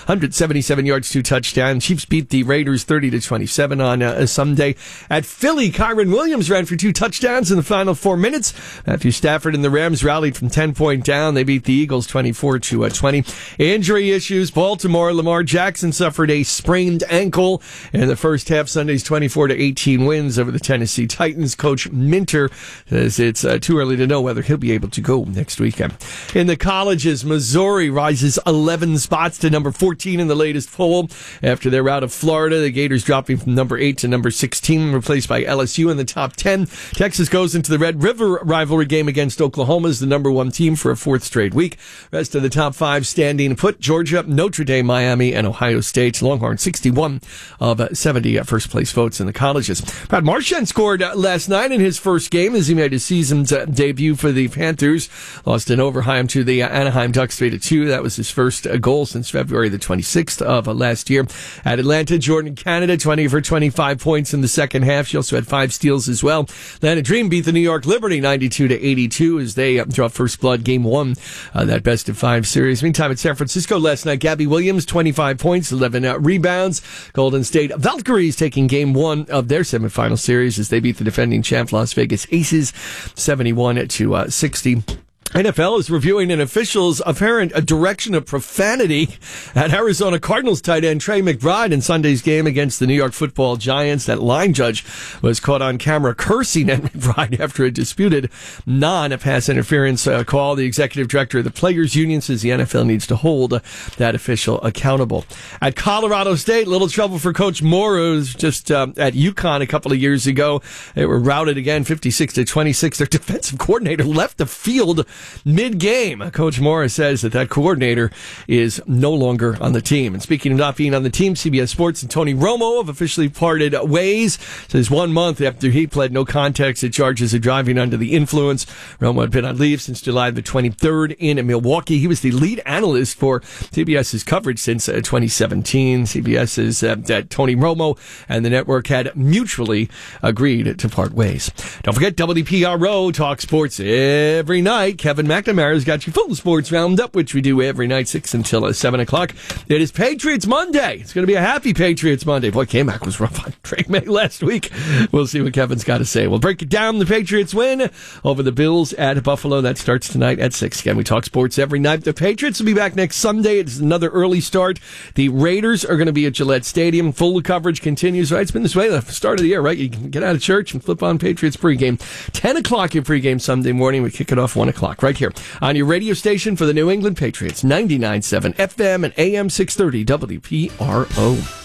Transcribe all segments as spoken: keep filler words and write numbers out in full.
hundred seventy-seven yards, two touchdowns. Chiefs beat the Raiders thirty to twenty-seven on uh, Sunday. At Philly, Kyron Williams ran for two touchdowns in the final four minutes. Matthew Stafford and the Rams rallied from ten-point down. They beat the Eagles twenty-four to twenty. Injury issues. Baltimore, Lamar Jackson suffered a sprained ankle in the first half. Sunday's twenty-four to eighteen wins over the Tennessee Titans. Coach Minter says it's uh, too early to know whether he'll be able to go next weekend. In the colleges, Missouri rises eleven spots to number fourteen in the latest poll after they're out of Florida. The Gators dropping from number eight to number sixteen, replaced by L S U in the top ten. Texas goes into the Red River rivalry game against Oklahoma as the number one team for a fourth straight week. Rest of the top five standing put: Georgia, Notre Dame, Miami, and Ohio State. Longhorn sixty-one of seventy first place votes in the colleges. Brad Marchand scored last night in his first game as he made his season's debut for the Panthers. Lost in overtime to the Anaheim Ducks three to two. That was his first goal since February the twenty-sixth of last year. At Atlanta, Jordan Canada, twenty for twenty-five points in the second half. She also had five steals as well. Atlanta Dream beat the New York Liberty ninety-two to eighty-two as they draw first blood game one, uh, that best of five series. Meantime, at San Francisco last night, Gabby Williams, twenty-five points, eleven uh, rebounds. Golden State Valkyries taking game one of their semifinal series as they beat the defending champ Las Vegas Aces seventy-one to sixty. N F L is reviewing an official's apparent direction of profanity at Arizona Cardinals tight end Trey McBride in Sunday's game against the New York Football Giants. That line judge was caught on camera cursing at McBride after a disputed non-pass interference uh, call. The executive director of the Players Union says the N F L needs to hold uh, that official accountable. At Colorado State, little trouble for Coach Moore, who was just uh, at UConn a couple of years ago. They were routed again, fifty-six to twenty-six. Their defensive coordinator left the field mid-game. Coach Morris says that that coordinator is no longer on the team. And speaking of not being on the team, C B S Sports and Tony Romo have officially parted ways. Says one month after he pled no contest to charges of driving under the influence. Romo had been on leave since July the twenty-third in Milwaukee. He was the lead analyst for CBS's coverage since uh, twenty seventeen. CBS's uh, that Tony Romo and the network had mutually agreed to part ways. Don't forget, W P R O Talk Sports every night. Kevin McNamara's got you full sports roundup, which we do every night, six until seven o'clock. It is Patriots Monday. It's going to be a happy Patriots Monday. Boy, K-Mac was rough on Drake May last week. We'll see what Kevin's got to say. We'll break it down. The Patriots win over the Bills at Buffalo. That starts tonight at six. Again, we talk sports every night. The Patriots will be back next Sunday. It's another early start. The Raiders are going to be at Gillette Stadium. Full coverage continues. Right? It's been this way the start of the year, right? You can get out of church and flip on Patriots pregame. ten o'clock your pregame Sunday morning. We kick it off one o'clock. Right here on your radio station for the New England Patriots, ninety-nine point seven F M and A M six thirty W P R O.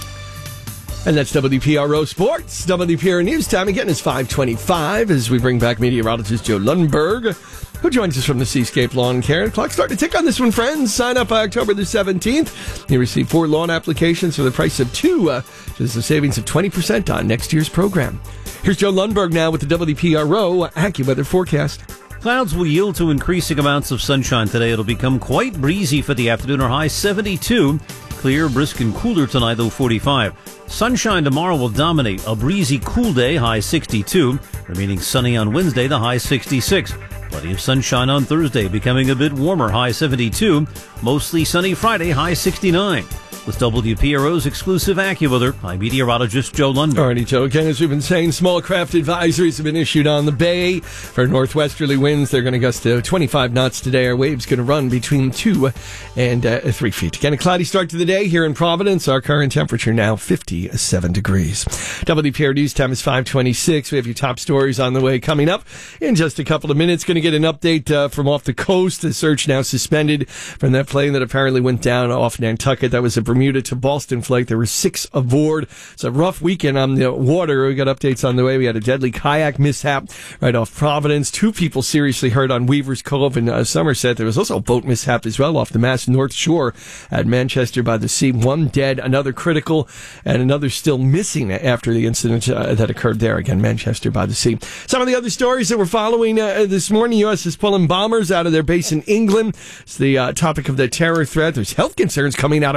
And that's W P R O Sports. W P R News time again is five twenty-five as we bring back meteorologist Joe Lundberg, who joins us from the Seascape Lawn Care. The clock starting to tick on this one, friends. Sign up by October the seventeenth. You receive four lawn applications for the price of two. Uh, there's a savings of twenty percent on next year's program. Here's Joe Lundberg now with the W P R O AccuWeather forecast. Clouds will yield to increasing amounts of sunshine today. It'll become quite breezy for the afternoon. Our high seventy-two. Clear, brisk, and cooler tonight, though forty-five. Sunshine tomorrow will dominate. A breezy, cool day, high sixty-two. Remaining sunny on Wednesday, the high sixty-six. Plenty of sunshine on Thursday, becoming a bit warmer, high seventy-two. Mostly sunny Friday, high sixty-nine. With W P R O's exclusive AccuWeather, I'm meteorologist Joe Lundberg. All righty, Joe. Again, as we've been saying, small craft advisories have been issued on the bay for northwesterly winds. They're going to gust to twenty-five knots today. Our waves going to run between two and uh, three feet. Again, a cloudy start to the day here in Providence. Our current temperature now fifty-seven degrees. W P R News time is five twenty-six. We have your top stories on the way coming up in just a couple of minutes. Going to get an update uh, from off the coast. The search now suspended from that plane that apparently went down off Nantucket. That was a Bermuda to Boston flight. There were six aboard. It's a rough weekend on the water. We got updates on the way. We had a deadly kayak mishap right off Providence. Two people seriously hurt on Weaver's Cove in uh, Somerset. There was also a boat mishap as well off the Mass North Shore at Manchester by the Sea. One dead, another critical, and another still missing after the incident uh, that occurred there. Again, Manchester by the Sea. Some of the other stories that we're following uh, this morning. U S is pulling bombers out of their base in England. It's the uh, topic of the terror threat. There's health concerns coming out of Russia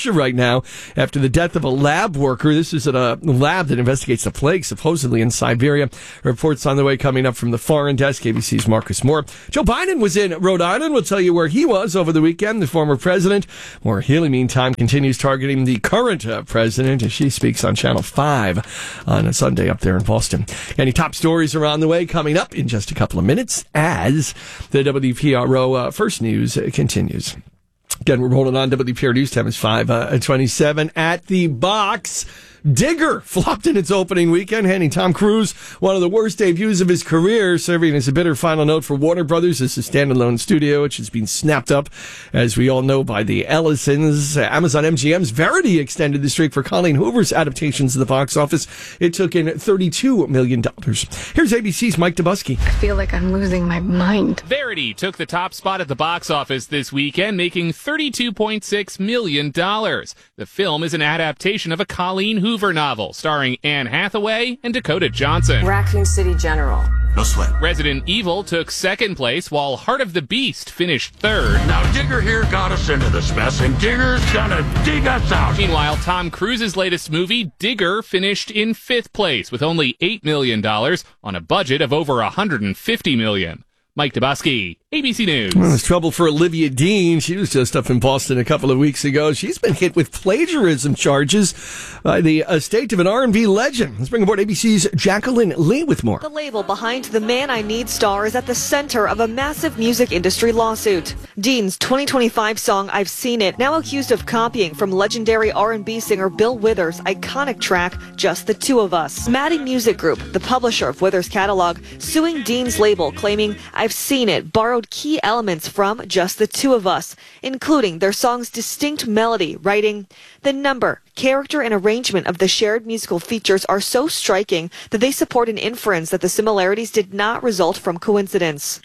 Russia right now after the death of a lab worker. This is at a lab that investigates the plague, supposedly in Siberia. Reports on the way coming up from the foreign desk. A B C's Marcus Moore. Joe Biden was in Rhode Island. We'll tell you where he was over the weekend, the former president. Maura Healey, meantime, continues targeting the current uh, president as she speaks on Channel five on a Sunday up there in Boston. Any top stories are on the way coming up in just a couple of minutes as the W P R O uh, First News uh, continues. Again, we're rolling on. W P R News time is five twenty-seven at the box. Digger flopped in its opening weekend, handing Tom Cruise one of the worst debuts of his career, serving as a bitter final note for Warner Brothers as a standalone studio, which has been snapped up, as we all know, by the Ellisons. Amazon M G M's Verity extended the streak for Colleen Hoover's adaptations to the box office. It took in thirty-two million dollars. Here's A B C's Mike Dubusky. I feel like I'm losing my mind. Verity took the top spot at the box office this weekend, making thirty-two point six million dollars. The film is an adaptation of a Colleen Hoover novel starring Anne Hathaway and Dakota Johnson. Raccoon City General. No sweat. Resident Evil took second place, while Heart of the Beast finished third. Now Digger here got us into this mess, and Digger's gonna dig us out. Meanwhile, Tom Cruise's latest movie, Digger, finished in fifth place with only eight million dollars on a budget of over one hundred fifty million dollars. Mike Dubusky, A B C News. Well, there's trouble for Olivia Dean. She was just up in Boston a couple of weeks ago. She's been hit with plagiarism charges by the estate of an R and B legend. Let's bring aboard A B C's Jacqueline Lee with more. The label behind the Man I Need star is at the center of a massive music industry lawsuit. Dean's twenty twenty-five song, I've Seen It, now accused of copying from legendary R and B singer Bill Withers' iconic track, Just the Two of Us. Maddie Music Group, the publisher of Withers' catalog, suing Dean's label, claiming I've Seen It borrowed key elements from Just the Two of Us, including their song's distinct melody, writing, the number, character, and arrangement of the shared musical features are so striking that they support an inference that the similarities did not result from coincidence.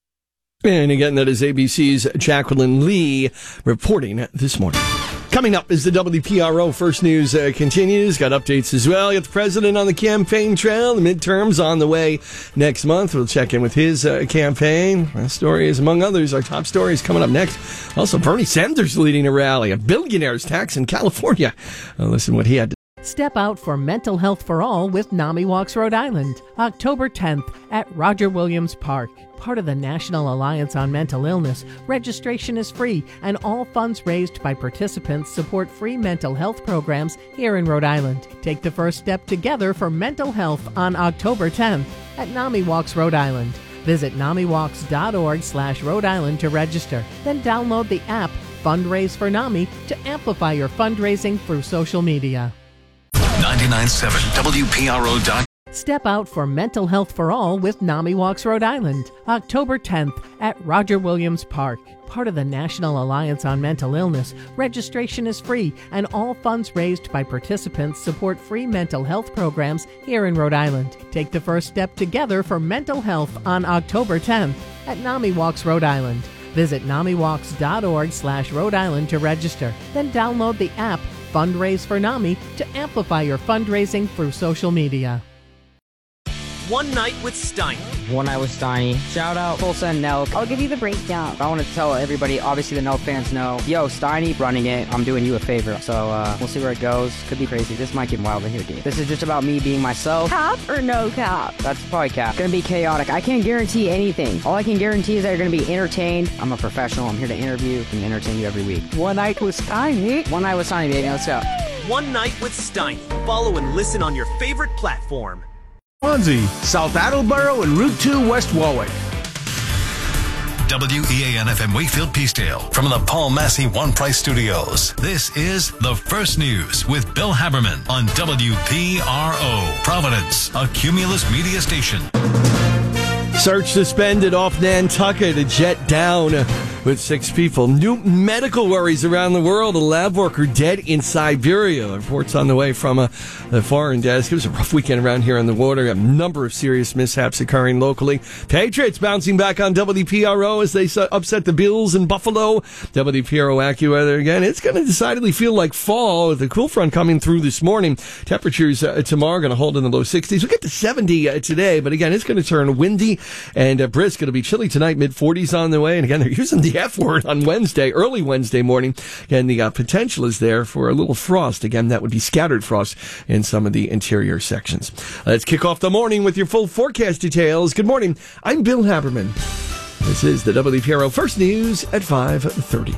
And again, that is A B C's Jacqueline Lee reporting this morning. Coming up as the W P R O First News uh, continues. Got updates as well. Got the president on the campaign trail. The midterms on the way next month. We'll check in with his uh, campaign. That story is, among others, our top stories coming up next. Also, Bernie Sanders leading a rally. A billionaire's tax in California. Uh, listen what he had to Step out for mental health for all with NAMI Walks Rhode Island, October tenth at Roger Williams Park. Part of the National Alliance on Mental Illness, registration is free and all funds raised by participants support free mental health programs here in Rhode Island. Take the first step together for mental health on October tenth at NAMI Walks Rhode Island. Visit namiwalks.org slash Rhode Island to register. Then download the app Fundraise for NAMI to amplify your fundraising through social media. ninety-nine point seven W P R O dot com. Step out for mental health for all with NAMI Walks Rhode Island, October tenth at Roger Williams Park. Part of the National Alliance on Mental Illness, registration is free and all funds raised by participants support free mental health programs here in Rhode Island. Take the first step together for mental health on October tenth at NAMI Walks Rhode Island. Visit namiwalks.org slash Rhode Island to register. Then download the app Fundraise for NAMI to amplify your fundraising through social media. One Night with Steiny. One Night with Steiny. Shout out Tulsa and Nelk. I'll give you the breakdown. I want to tell everybody, obviously the Nelk fans know, yo, Steiny running it. I'm doing you a favor. So uh, we'll see where it goes. Could be crazy. This might get wild in here, dude. This is just about me being myself. Cap or no cap? That's probably cap. Gonna be chaotic. I can't guarantee anything. All I can guarantee is that you're gonna be entertained. I'm a professional. I'm here to interview and entertain you every week. One Night with Steiny. One Night with Steiny, baby. Let's go. One Night with Steiny. Follow and listen on your favorite platform. Swansea, South Attleboro, and Route two West Warwick. W E A N F M Wakefield Peacedale from the Paul Massey One Price Studios. This is the First News with Bill Haberman on W P R O, Providence, a Cumulus media station. Search suspended off Nantucket, a jet down with six people. New medical worries around the world. A lab worker dead in Siberia. Reports on the way from a, a foreign desk. It was a rough weekend around here on the water. A number of serious mishaps occurring locally. Patriots bouncing back on W P R O as they upset the Bills in Buffalo. W P R O AccuWeather again. It's going to decidedly feel like fall with the cool front coming through this morning. Temperatures uh, tomorrow going to hold in the low sixties. We'll get to seventy uh, today, but again, it's going to turn windy and uh, brisk. It'll be chilly tonight, mid forties on the way. And again, they're using the the F word on Wednesday, early Wednesday morning. Again, the uh, potential is there for a little frost. Again, that would be scattered frost in some of the interior sections. Let's kick off the morning with your full forecast details. Good morning. I'm Bill Haberman. This is the W P R O First News at five thirty.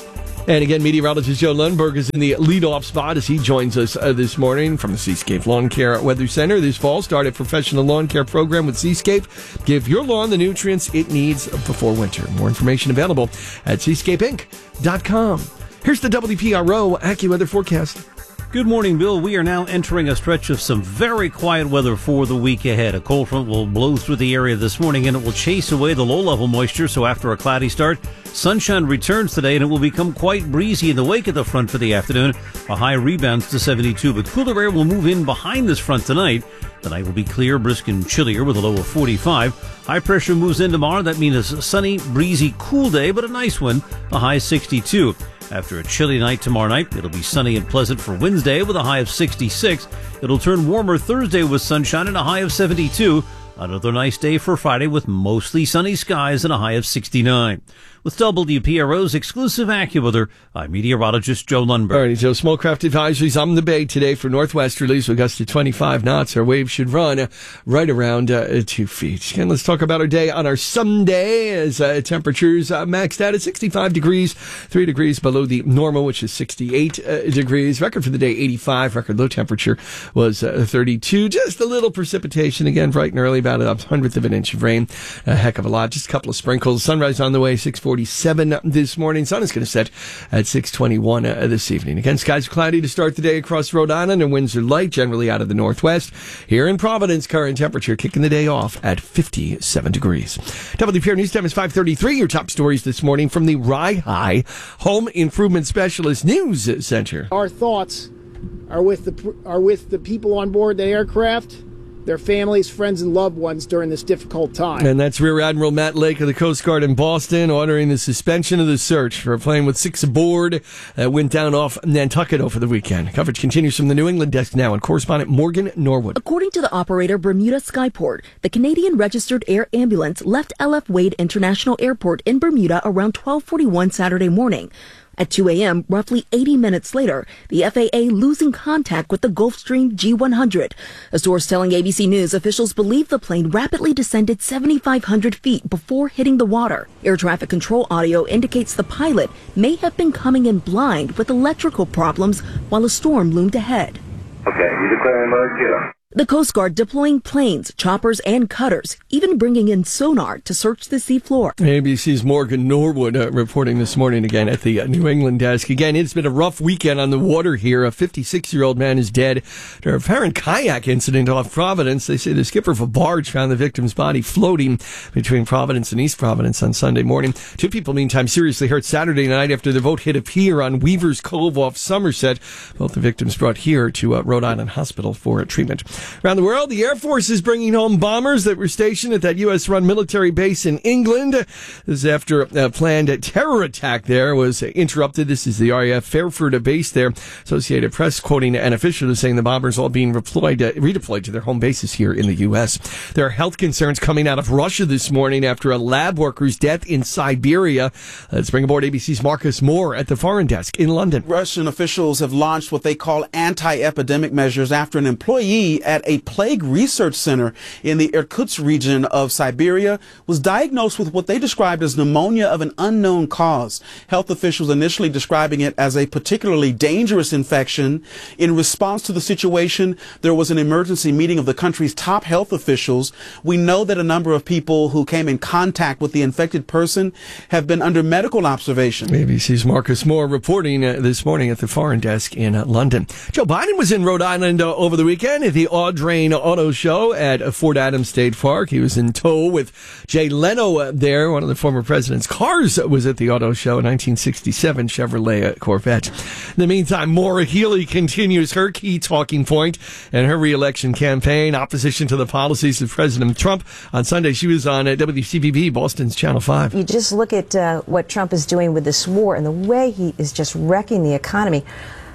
And again, meteorologist Joe Lundberg is in the leadoff spot as he joins us uh, this morning from the Seascape Lawn Care Weather Center. This fall, start a professional lawn care program with Seascape. Give your lawn the nutrients it needs before winter. More information available at seascape inc dot com. Here's the W P R O AccuWeather forecast. Good morning, Bill. We are now entering a stretch of some very quiet weather for the week ahead. A cold front will blow through the area this morning, and it will chase away the low-level moisture. So after a cloudy start, sunshine returns today, and it will become quite breezy in the wake of the front for the afternoon. A high rebounds to seventy-two, but cooler air will move in behind this front tonight. The night will be clear, brisk, and chillier with a low of forty-five. High pressure moves in tomorrow. That means a sunny, breezy, cool day, but a nice one. A high sixty-two. After a chilly night tomorrow night, it'll be sunny and pleasant for Wednesday with a high of sixty-six. It'll turn warmer Thursday with sunshine and a high of seventy-two. Another nice day for Friday with mostly sunny skies and a high of sixty-nine. With W P R O's exclusive AccuWeather, I'm meteorologist Joe Lundberg. All right, Joe, Smallcraft advisories on the bay today for northwesterlies with gusts to twenty-five knots. Our waves should run uh, right around uh, two feet. And let's talk about our day on our Sunday as uh, temperatures uh, maxed out at sixty-five degrees, three degrees below the normal, which is sixty-eight uh, degrees. Record for the day, eighty-five. Record low temperature was uh, thirty-two. Just a little precipitation again, bright and early, about a hundredth of an inch of rain. A heck of a lot. Just a couple of sprinkles. Sunrise on the way, six forty-seven this morning. Sun is going to set at six twenty-one uh, this evening. Again, skies are cloudy to start the day across Rhode Island, and winds are light, generally out of the northwest. Here in Providence, current temperature kicking the day off at fifty-seven degrees. W P R News Time is five thirty-three. Your top stories this morning from the Rye High Home Improvement Specialist News Center. Our thoughts are with the are with the people on board the aircraft, their families, friends, and loved ones during this difficult time. And that's Rear Admiral Matt Lake of the Coast Guard in Boston ordering the suspension of the search for a plane with six aboard that went down off Nantucket over the weekend. Coverage continues from the New England desk now, and correspondent Morgan Norwood. According to the operator Bermuda Skyport, the Canadian Registered Air Ambulance left L F Wade International Airport in Bermuda around twelve forty-one Saturday morning. At two a.m., roughly eighty minutes later, the F A A losing contact with the Gulfstream G one hundred. A source telling A B C News officials believe the plane rapidly descended seventy-five hundred feet before hitting the water. Air traffic control audio indicates the pilot may have been coming in blind with electrical problems while a storm loomed ahead. Okay, you declare emergency. The Coast Guard deploying planes, choppers, and cutters, even bringing in sonar to search the seafloor. A B C's Morgan Norwood uh, reporting this morning again at the uh, New England desk. Again, it's been a rough weekend on the water here. A fifty-six-year-old man is dead after a apparent kayak incident off Providence. They say the skipper of a barge found the victim's body floating between Providence and East Providence on Sunday morning. Two people, meantime, seriously hurt Saturday night after their boat hit a pier on Weaver's Cove off Somerset. Both the victims brought here to uh, Rhode Island Hospital for treatment. Around the world, the Air Force is bringing home bombers that were stationed at that U S-run military base in England. This is after a planned terror attack there was interrupted. This is the R A F Fairford base there. Associated Press quoting an official saying the bombers all being redeployed, uh, redeployed to their home bases here in the U S. There are health concerns coming out of Russia this morning after a lab worker's death in Siberia. Let's bring aboard A B C's Marcus Moore at the foreign desk in London. Russian officials have launched what they call anti-epidemic measures after an employee at a plague research center in the Irkutsk region of Siberia was diagnosed with what they described as pneumonia of an unknown cause. Health officials initially describing it as a particularly dangerous infection. In response to the situation, there was an emergency meeting of the country's top health officials. We know that a number of people who came in contact with the infected person have been under medical observation. A B C's Marcus Moore reporting uh, this morning at the foreign desk in uh, London. Joe Biden was in Rhode Island uh, over the weekend at the Audrain Auto Show at Fort Adams State Park. He was in tow with Jay Leno uh, there. One of the former president's cars was at the auto show, a nineteen sixty-seven Chevrolet Corvette. In the meantime, Maura Healey continues her key talking point in her re-election campaign, opposition to the policies of President Trump. On Sunday, she was on uh, W C B B, Boston's Channel five. You just look at uh, what Trump is doing with this war and the way he is just wrecking the economy.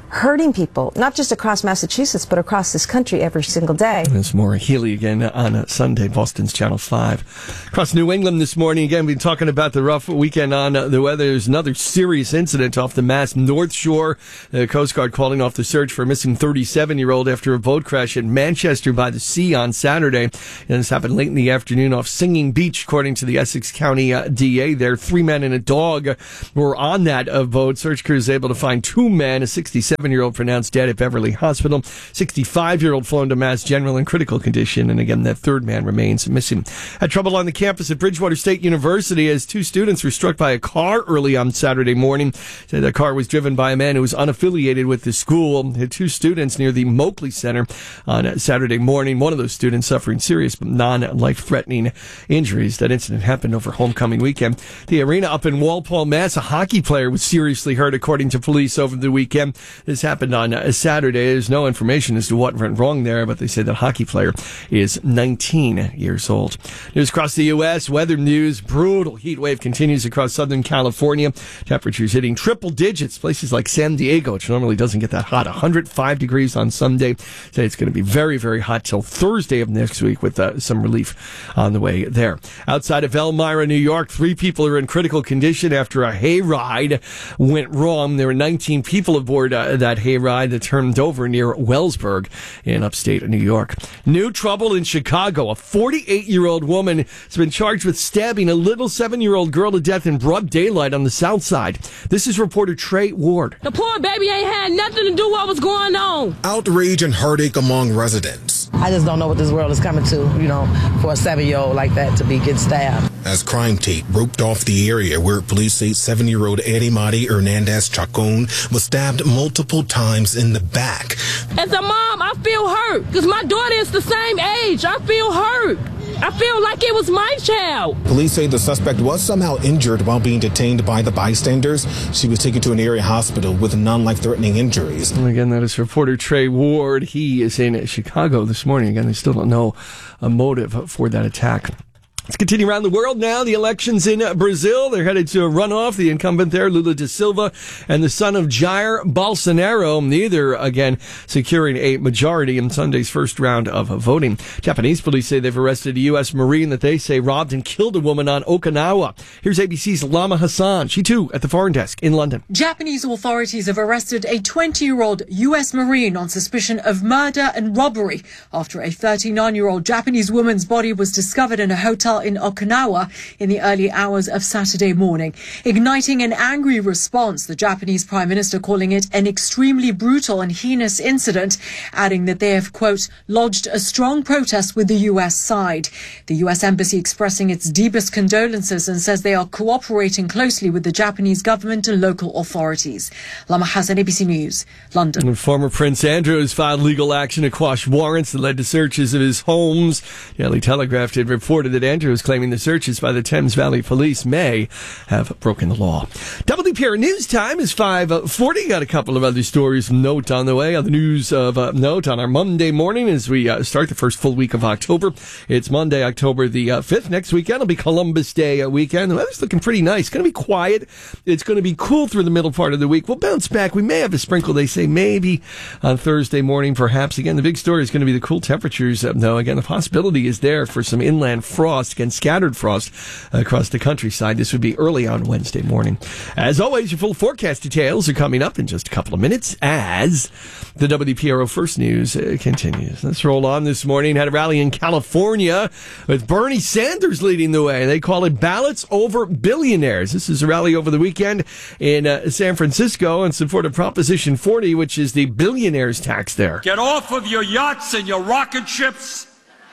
hurting people, not just across Massachusetts, but across this country every single day. There's Maura Healey again on a Sunday, Boston's Channel five. Across New England this morning, again, we've been talking about the rough weekend on the weather. There's another serious incident off the Mass North Shore. The Coast Guard calling off the search for a missing thirty-seven-year-old after a boat crash at Manchester by the Sea on Saturday. And this happened late in the afternoon off Singing Beach, according to the Essex County uh, D A there. Three men and a dog were on that uh, boat. Search crews able to find two men, a sixty-seven-year-old pronounced dead at Beverly Hospital, sixty-five-year-old flown to Mass General in critical condition, and again, that third man remains missing. Had trouble on the campus at Bridgewater State University as two students were struck by a car early on Saturday morning. The car was driven by a man who was unaffiliated with the school. Had two students near the Moakley Center on Saturday morning. One of those students suffering serious but non-life-threatening injuries. That incident happened over homecoming weekend. The arena up in Walpole, Mass, a hockey player was seriously hurt, according to police, over the weekend. This happened on a Saturday. There's no information as to what went wrong there, but they say the hockey player is nineteen years old. News across the U S, weather news. Brutal heat wave continues across Southern California. Temperatures hitting triple digits. Places like San Diego, which normally doesn't get that hot, one hundred five degrees on Sunday. Say it's going to be very, very hot till Thursday of next week with uh, some relief on the way there. Outside of Elmira, New York, three people are in critical condition after a hayride went wrong. There were nineteen people aboard uh, that hayride that turned over near Wellsburg in upstate New York. New trouble in Chicago. A forty-eight-year-old woman has been charged with stabbing a little seven-year-old girl to death in broad daylight on the south side. This is reporter Trey Ward. The poor baby ain't had nothing to do with what was going on. Outrage and heartache among residents. I just don't know what this world is coming to, you know, for a seven-year-old like that to be getting stabbed. As crime tape roped off the area where police say seven-year-old Eddie Mari Hernandez Chacon was stabbed multiple times in the back. As a mom, I feel hurt because my daughter is the same age. I feel hurt. I feel like it was my child. Police say the suspect was somehow injured while being detained by the bystanders. She was taken to an area hospital with non-life-threatening injuries. And again, that is reporter Trey Ward. He is in Chicago this morning. Again, they still don't know a motive for that attack. Let's continue around the world now. The elections in Brazil. They're headed to a runoff. The incumbent there, Lula da Silva, and the son of Jair Bolsonaro, neither, again, securing a majority in Sunday's first round of voting. Japanese police say they've arrested a U S Marine that they say robbed and killed a woman on Okinawa. Here's A B C's Lama Hassan. She, too, at the foreign desk in London. Japanese authorities have arrested a twenty-year-old U S Marine on suspicion of murder and robbery after a thirty-nine-year-old Japanese woman's body was discovered in a hotel in Okinawa in the early hours of Saturday morning, igniting an angry response, the Japanese Prime Minister calling it an extremely brutal and heinous incident, adding that they have, quote, lodged a strong protest with the U S side. The U S Embassy expressing its deepest condolences and says they are cooperating closely with the Japanese government and local authorities. Lama Hassan, A B C News, London. And former Prince Andrew has filed legal action to quash warrants that led to searches of his homes. The Daily Telegraph had reported that Andrew is claiming the searches by the Thames Valley Police may have broken the law. W P R News Time is five forty. Got a couple of other stories of note on the way. On the news of uh, note on our Monday morning as we uh, start the first full week of October. It's Monday, October the uh, fifth. Next weekend will be Columbus Day uh, weekend. The weather's looking pretty nice. It's going to be quiet. It's going to be cool through the middle part of the week. We'll bounce back. We may have a sprinkle, they say, maybe on Thursday morning, perhaps. Again, the big story is going to be the cool temperatures. Uh, no, again, the possibility is there for some inland frost, again, scattered frost across the countryside. This would be early on Wednesday morning. As always, your full forecast details are coming up in just a couple of minutes as the W P R O First News uh, continues. Let's roll on this morning. Had a rally in California with Bernie Sanders leading the way. They call it Ballots Over Billionaires. This is a rally over the weekend in uh, San Francisco in support of Proposition forty, which is the billionaires tax there. Get off of your yachts and your rocket ships.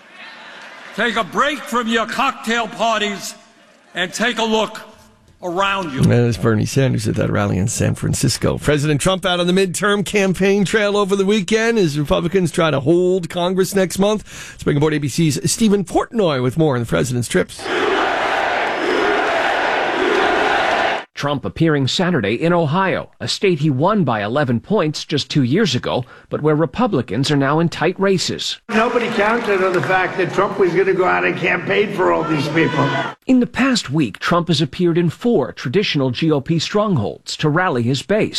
Take a break from your cocktail parties and take a look around you. As Bernie Sanders at that rally in San Francisco. President Trump out on the midterm campaign trail over the weekend as Republicans try to hold Congress next month. Let's bring aboard A B C's Stephen Portnoy with more on the president's trips. Trump appearing Saturday in Ohio, a state he won by eleven points just two years ago, but where Republicans are now in tight races. Nobody counted on the fact that Trump was going to go out and campaign for all these people. In the past week, Trump has appeared in four traditional G O P strongholds to rally his base.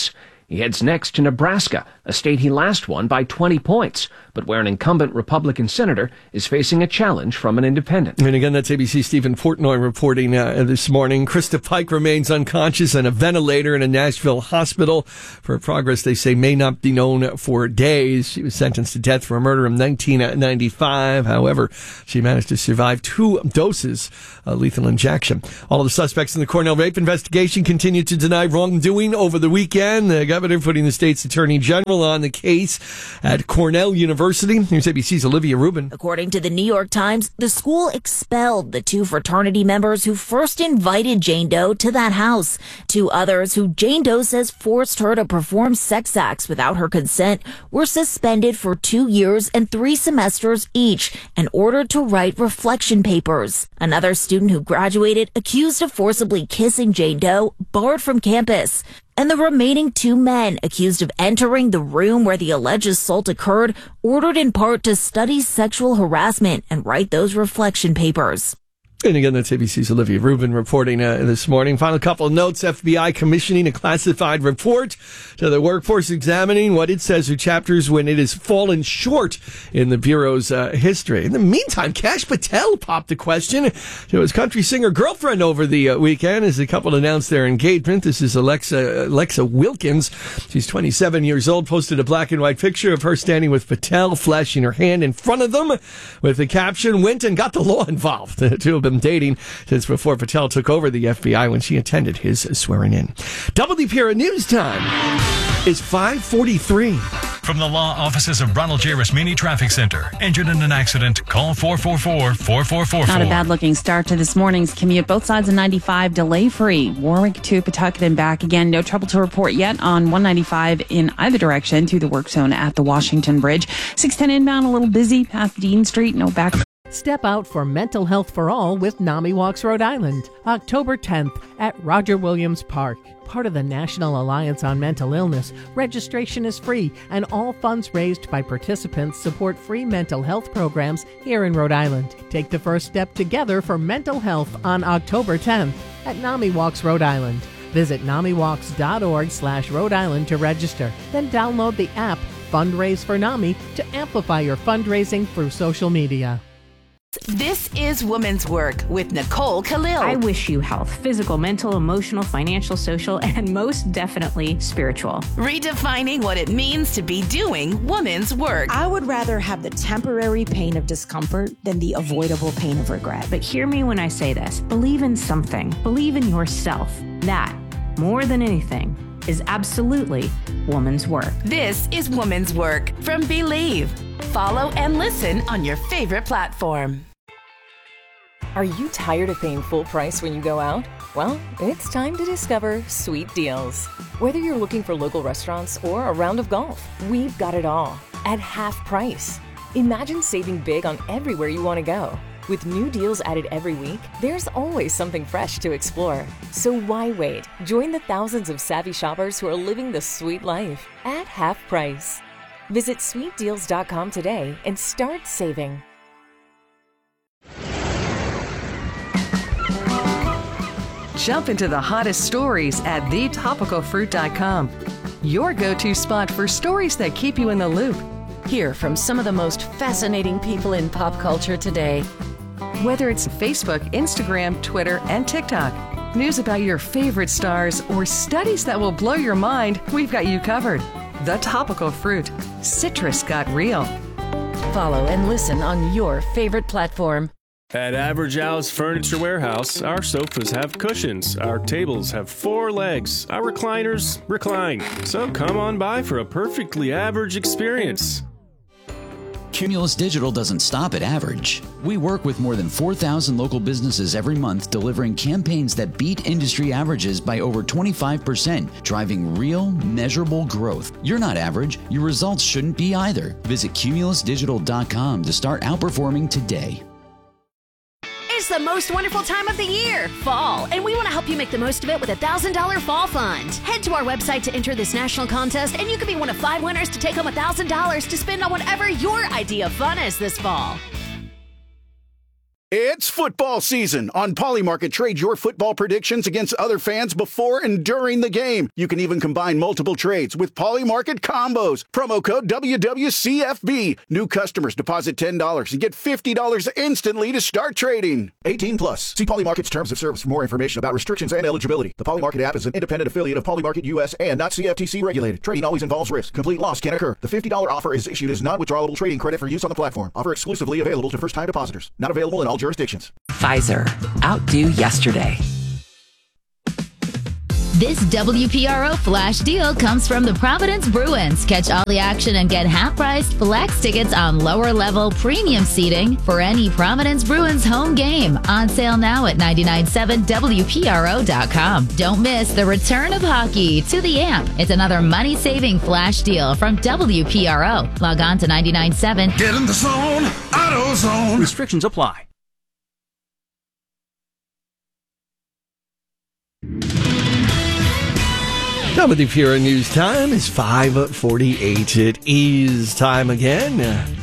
He heads next to Nebraska, a state he last won by twenty points, but where an incumbent Republican senator is facing a challenge from an independent. And again, that's A B C's Stephen Portnoy reporting uh, this morning. Krista Pike remains unconscious on a ventilator in a Nashville hospital for progress they say may not be known for days. She was sentenced to death for a murder in nineteen ninety-five. However, she managed to survive two doses of lethal injection. All of the suspects in the Cornell rape investigation continue to deny wrongdoing over the weekend. The governor putting the state's attorney general on the case at Cornell University. Here's A B C's Olivia Rubin. According to the New York Times, the school expelled the two fraternity members who first invited Jane Doe to that house. Two others who Jane Doe says forced her to perform sex acts without her consent were suspended for two years and three semesters each and ordered to write reflection papers. Another student who graduated accused of forcibly kissing Jane Doe barred from campus. And the remaining two men accused of entering the room where the alleged assault occurred ordered in part to study sexual harassment and write those reflection papers. And again, that's A B C's Olivia Rubin reporting uh, this morning. Final couple of notes. F B I commissioning a classified report to the workforce examining what it says are chapters when it has fallen short in the Bureau's uh, history. In the meantime, Kash Patel popped a question to his country singer girlfriend over the uh, weekend as the couple announced their engagement. This is Alexa, Alexa Wilkins. She's twenty-seven years old, posted a black and white picture of her standing with Patel, flashing her hand in front of them with the caption, "Went and got the law involved." The two have been dating since before Patel took over the F B I when she attended his swearing in. Double D P R News Time is five forty-three. From the law offices of Ronald J. Rasmini Traffic Center. Injured in an accident? Call four four four, four four four four. Not a bad-looking start to this morning's commute. Both sides of ninety-five delay-free. Warwick to Pawtucket and back again. No trouble to report yet on one ninety-five in either direction through the work zone at the Washington Bridge. six ten inbound, a little busy past Dean Street. No back. Step out for mental health for all with NAMI Walks Rhode Island, October tenth at Roger Williams Park. Part of the National Alliance on Mental Illness, registration is free and all funds raised by participants support free mental health programs here in Rhode Island. Take the first step together for mental health on October tenth at NAMI Walks Rhode Island. Visit namiwalks.org slash Rhode Island to register. Then download the app Fundraise for NAMI to amplify your fundraising through social media. This is Women's Work with Nicole Khalil. I wish you health, physical, mental, emotional, financial, social, and most definitely spiritual. Redefining what it means to be doing women's work. I would rather have the temporary pain of discomfort than the avoidable pain of regret. But hear me when I say this. Believe in something. Believe in yourself. That, more than anything, is absolutely woman's work. This is Woman's Work from Believe. Follow and listen on your favorite platform. Are you tired of paying full price when you go out? Well, it's time to discover Sweet Deals. Whether you're looking for local restaurants or a round of golf, we've got it all at half price. Imagine saving big on everywhere you want to go. With new deals added every week, there's always something fresh to explore. So why wait? Join the thousands of savvy shoppers who are living the sweet life at half price. Visit sweet deals dot com today and start saving. Jump into the hottest stories at the topical fruit dot com. Your go-to spot for stories that keep you in the loop. Hear from some of the most fascinating people in pop culture today. Whether it's Facebook, Instagram, Twitter, and TikTok, news about your favorite stars, or studies that will blow your mind, we've got you covered. The Topical Fruit. Citrus got real. Follow and listen on your favorite platform. At Average Al's Furniture Warehouse, our sofas have cushions, our tables have four legs, our recliners recline. So come on by for a perfectly average experience. Cumulus Digital doesn't stop at average. We work with more than four thousand local businesses every month, delivering campaigns that beat industry averages by over twenty-five percent, driving real, measurable growth. You're not average. Your results shouldn't be either. Visit cumulus digital dot com to start outperforming today. It's the most wonderful time of the year, fall, and we want to help you make the most of it with a one thousand dollars Fall Fund. Head to our website to enter this national contest, and you could be one of five winners to take home one thousand dollars to spend on whatever your idea of fun is this fall. It's football season. On Polymarket, trade your football predictions against other fans before and during the game. You can even combine multiple trades with Polymarket combos. Promo code W W C F B. New customers deposit ten dollars and get fifty dollars instantly to start trading. eighteen plus. See Polymarket's terms of service for more information about restrictions and eligibility. The Polymarket app is an independent affiliate of Polymarket U S and not C F T C regulated. Trading always involves risk. Complete loss can occur. The fifty dollars offer is issued as non-withdrawable trading credit for use on the platform. Offer exclusively available to first-time depositors. Not available in all jurisdictions. Pfizer. Outdo yesterday. This W P R O flash deal comes from the Providence Bruins. Catch all the action and get half-priced flex tickets on lower-level premium seating for any Providence Bruins home game. On sale now at nine nine seven W P R O dot com. Don't miss the return of hockey to the Amp. It's another money-saving flash deal from W P R O. Log on to nine nine seven. Get in the zone. AutoZone. Restrictions apply. W P R O News time is five forty-eight. It is time again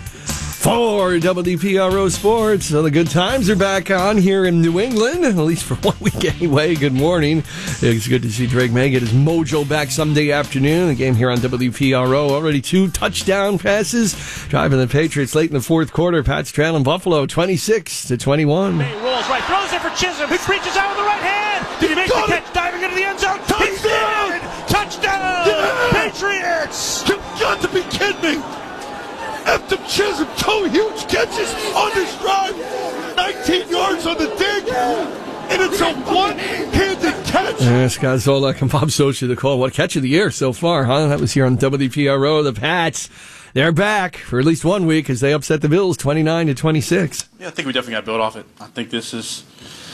for W P R O Sports. So the good times are back on here in New England, at least for one week anyway. Good morning. It's good to see Drake May get his mojo back Sunday afternoon. The game here on W P R O. Already two touchdown passes, driving the Patriots late in the fourth quarter. Pats trailing Buffalo twenty-six to twenty-one. May rolls right, throws it for Chisholm, who reaches out with the right hand. Did he make the catch? It. Diving into the end zone. Touchdown! Touchdown! Yeah. Patriots! You've got to be kidding me! After Chisholm, two huge catches under stride, nineteen yards on the dig, and it's a one-handed catch. Yeah, Scott Zolak and Bob Socha, the call. What catch of the year so far, huh? That was here on W P R O. The Pats, they're back for at least one week as they upset the Bills twenty-nine to twenty-six. Yeah, I think we definitely got to build off it. I think this is...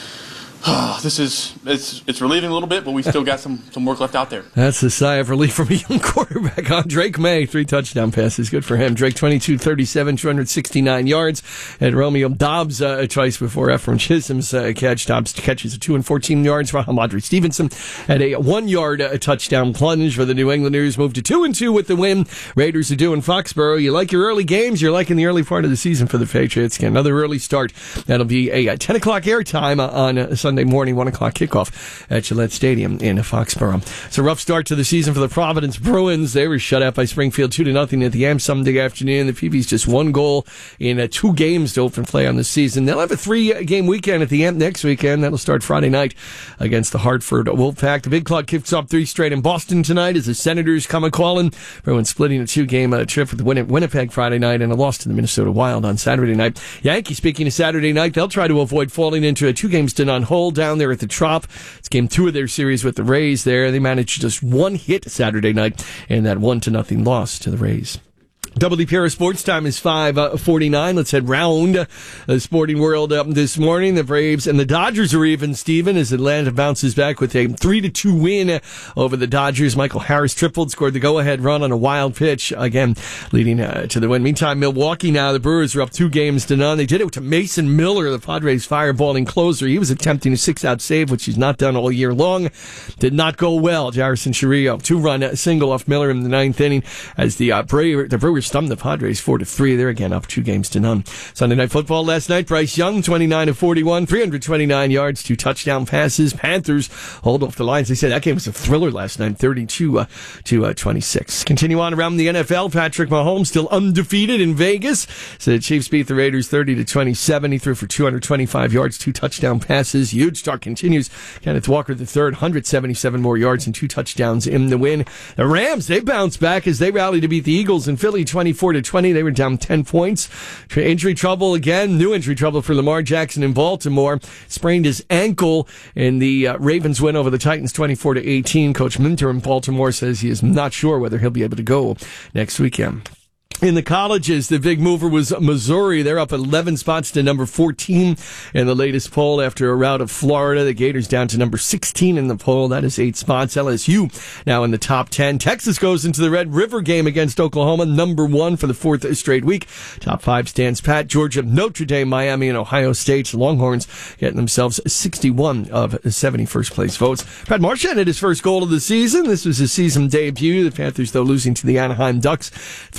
Oh, this is it's it's relieving a little bit, but we still got some, some work left out there. That's a sigh of relief from a young quarterback. Huh? Drake May, three touchdown passes. Good for him. Drake, twenty-two thirty-seven, two hundred sixty-nine yards. And Romeo Dobbs uh, twice before Ephraim Chisholm's uh, catch. Dobbs catches a two and fourteen yards. Rahamadri Stevenson had a one-yard uh, touchdown plunge for the New Englanders. Moved to two and two with the win. Raiders are due in Foxborough. You like your early games? You're liking the early part of the season for the Patriots. Get another early start. That'll be a, a ten o'clock airtime uh, on uh, Sunday morning, one o'clock kickoff at Gillette Stadium in Foxborough. It's a rough start to the season for the Providence Bruins. They were shut out by Springfield two to nothing at the Amp Sunday afternoon. The P B's just one goal in uh, two games to open play on the season. They'll have a three-game weekend at the Amp next weekend. That'll start Friday night against the Hartford Wolfpack. The Big Clock kicks off three straight in Boston tonight as the Senators come a-calling. Bruins splitting a two-game uh, trip with Win- Winnipeg Friday night and a loss to the Minnesota Wild on Saturday night. Yankees, speaking of Saturday night, they'll try to avoid falling into a two games to none hole down there at the Trop. It's game two of their series with the Rays there. They managed just one hit Saturday night in that one to nothing loss to the Rays. W P R O Sports Time is five forty-nine. Let's head round the sporting world um, this morning. The Braves and the Dodgers are even, Steven, as Atlanta bounces back with a three to two win over the Dodgers. Michael Harris tripled, scored the go-ahead run on a wild pitch, again, leading uh, to the win. Meantime, Milwaukee now, the Brewers are up two games to none. They did it to Mason Miller, the Padres fireballing closer. He was attempting a six-out save, which he's not done all year long. Did not go well. Jarrison Chourio, two-run single off Miller in the ninth inning as the, uh, Brave, the Brewers stumped the Padres four to three. They're again up two games to none. Sunday Night Football last night. Bryce Young, twenty-nine of forty-one, three hundred twenty-nine yards, two touchdown passes. Panthers hold off the Lions. They said that game was a thriller last night, thirty-two to twenty-six. Continue on around the N F L. Patrick Mahomes still undefeated in Vegas. So the Chiefs beat the Raiders thirty to twenty-seven. He threw for two hundred twenty-five yards, two touchdown passes. Huge start continues. Kenneth Walker the third, one hundred seventy-seven more yards and two touchdowns in the win. The Rams, they bounced back as they rallied to beat the Eagles in Philly twenty-four to twenty. They were down ten points. Injury trouble again. New injury trouble for Lamar Jackson in Baltimore. Sprained his ankle in the uh, Ravens win over the Titans twenty-four to eighteen. Coach Minter in Baltimore says he is not sure whether he'll be able to go next weekend. In the colleges, the big mover was Missouri. They're up eleven spots to number fourteen in the latest poll after a rout of Florida. The Gators down to number sixteen in the poll. That is eight spots. L S U now in the top ten. Texas goes into the Red River game against Oklahoma, number one for the fourth straight week. Top five stands pat. Georgia, Notre Dame, Miami, and Ohio State. The Longhorns getting themselves sixty-one of seventy first place votes. Brad Marchand had his first goal of the season. This was his season debut. The Panthers, though, losing to the Anaheim Ducks three to two.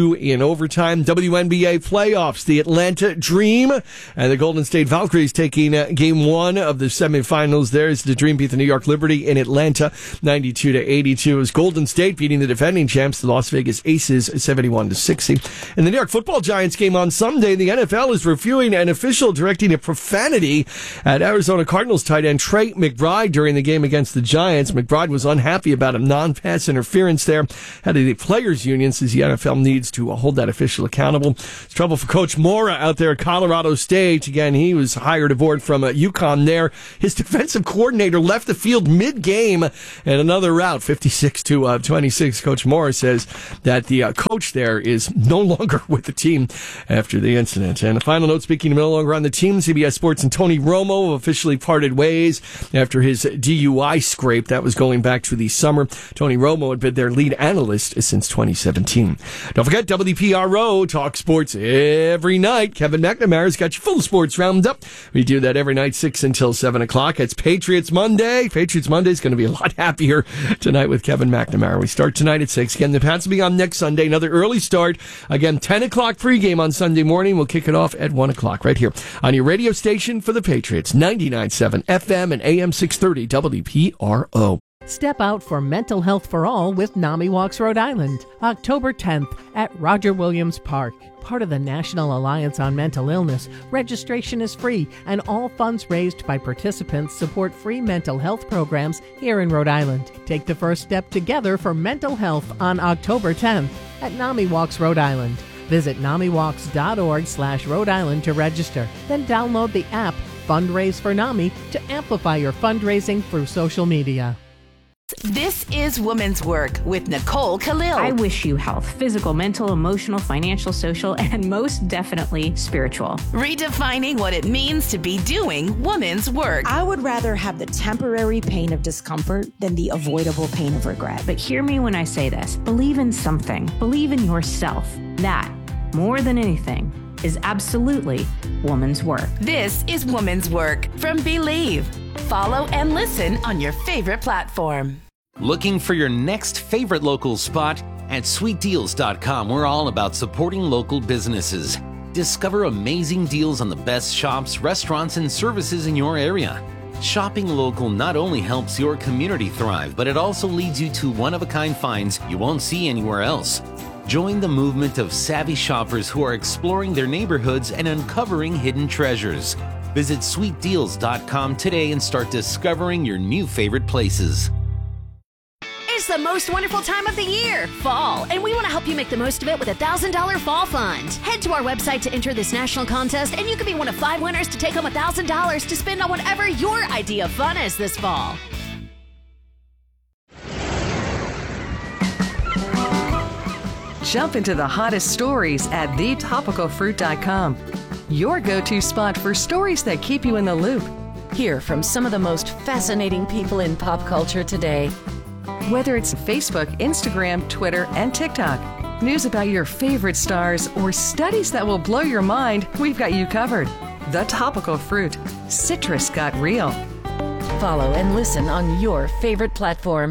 two in overtime. W N B A playoffs, the Atlanta Dream and the Golden State Valkyries taking uh, game one of the semifinals. There's the Dream beat the New York Liberty in Atlanta, ninety-two to eighty-two. It was Golden State beating the defending champs, the Las Vegas Aces, seventy-one to sixty. And the New York Football Giants game on Sunday. The N F L is reviewing an official directing a profanity at Arizona Cardinals tight end Trey McBride during the game against the Giants. McBride was unhappy about a non-pass interference there. Head of the players union says the N F L needs to hold that official accountable. It's trouble for Coach Mora out there at Colorado State. Again, he was hired aboard from uh, UConn there. His defensive coordinator left the field mid-game and another route, fifty-six to twenty-six. Coach Mora says that the uh, coach there is no longer with the team after the incident. And a final note, speaking of no longer on the team, C B S Sports and Tony Romo officially parted ways after his D U I scrape. That was going back to the summer. Tony Romo had been their lead analyst since twenty seventeen. Don't forget, W P R O talk sports every night. Kevin McNamara's got your full sports roundup. We do that every night, six until seven o'clock. It's Patriots Monday. Patriots Monday is going to be a lot happier tonight with Kevin McNamara. We start tonight at six. Again, the Pats will be on next Sunday. Another early start. Again, ten o'clock pregame on Sunday morning. We'll kick it off at one o'clock right here on your radio station for the Patriots, ninety-nine point seven F M and A M six thirty W P R O. Step out for mental health for all with NAMI Walks Rhode Island, October tenth at Roger Williams Park. Part of the National Alliance on Mental Illness, registration is free and all funds raised by participants support free mental health programs here in Rhode Island. Take the first step together for mental health on October tenth at NAMI Walks Rhode Island. Visit namiwalks.org slash Rhode Island to register. Then download the app Fundraise for NAMI to amplify your fundraising through social media. This is Women's Work with Nicole Khalil. I wish you health, physical, mental, emotional, financial, social, and most definitely spiritual. Redefining what it means to be doing women's work. I would rather have the temporary pain of discomfort than the avoidable pain of regret. But hear me when I say this. Believe in something. Believe in yourself. That, more than anything, is absolutely woman's work. This is Women's Work from Believe. Follow and listen on your favorite platform. Looking for your next favorite local spot? At sweet deals dot com, we're all about supporting local businesses. Discover amazing deals on the best shops, restaurants, and services in your area. Shopping local not only helps your community thrive, but it also leads you to one-of-a-kind finds you won't see anywhere else. Join the movement of savvy shoppers who are exploring their neighborhoods and uncovering hidden treasures. Visit sweet deals dot com today and start discovering your new favorite places. It's the most wonderful time of the year, fall, and we want to help you make the most of it with a one thousand dollars fall fund. Head to our website to enter this national contest, and you could be one of five winners to take home one thousand dollars to spend on whatever your idea of fun is this fall. Jump into the hottest stories at the topical fruit dot com. Your go-to spot for stories that keep you in the loop. Hear from some of the most fascinating people in pop culture today. Whether it's Facebook, Instagram, Twitter, and TikTok, news about your favorite stars, or studies that will blow your mind, we've got you covered. The Topical Fruit. Citrus got real. Follow and listen on your favorite platform.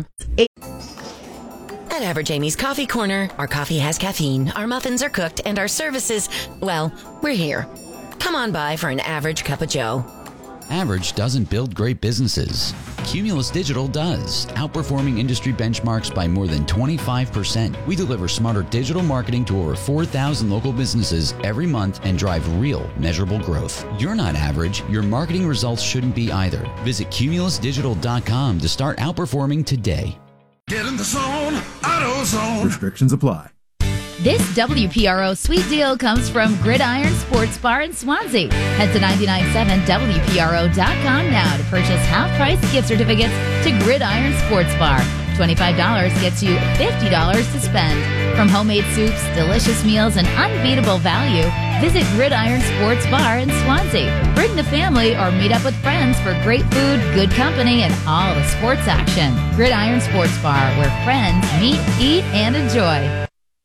At Average Amy's Coffee Corner, our coffee has caffeine, our muffins are cooked, and our services, well, we're here. Come on by for an average cup of joe. Average doesn't build great businesses. Cumulus Digital does, outperforming industry benchmarks by more than twenty-five percent. We deliver smarter digital marketing to over four thousand local businesses every month and drive real, measurable growth. You're not average. Your marketing results shouldn't be either. Visit cumulus digital dot com to start outperforming today. Get in the zone, AutoZone. Restrictions apply. This W P R O sweet deal comes from Gridiron Sports Bar in Swansea. Head to nine nine seven W P R O dot com now to purchase half-price gift certificates to Gridiron Sports Bar. twenty-five dollars gets you fifty dollars to spend. From homemade soups, delicious meals, and unbeatable value, visit Gridiron Sports Bar in Swansea. Bring the family or meet up with friends for great food, good company, and all the sports action. Gridiron Sports Bar, where friends meet, eat, and enjoy.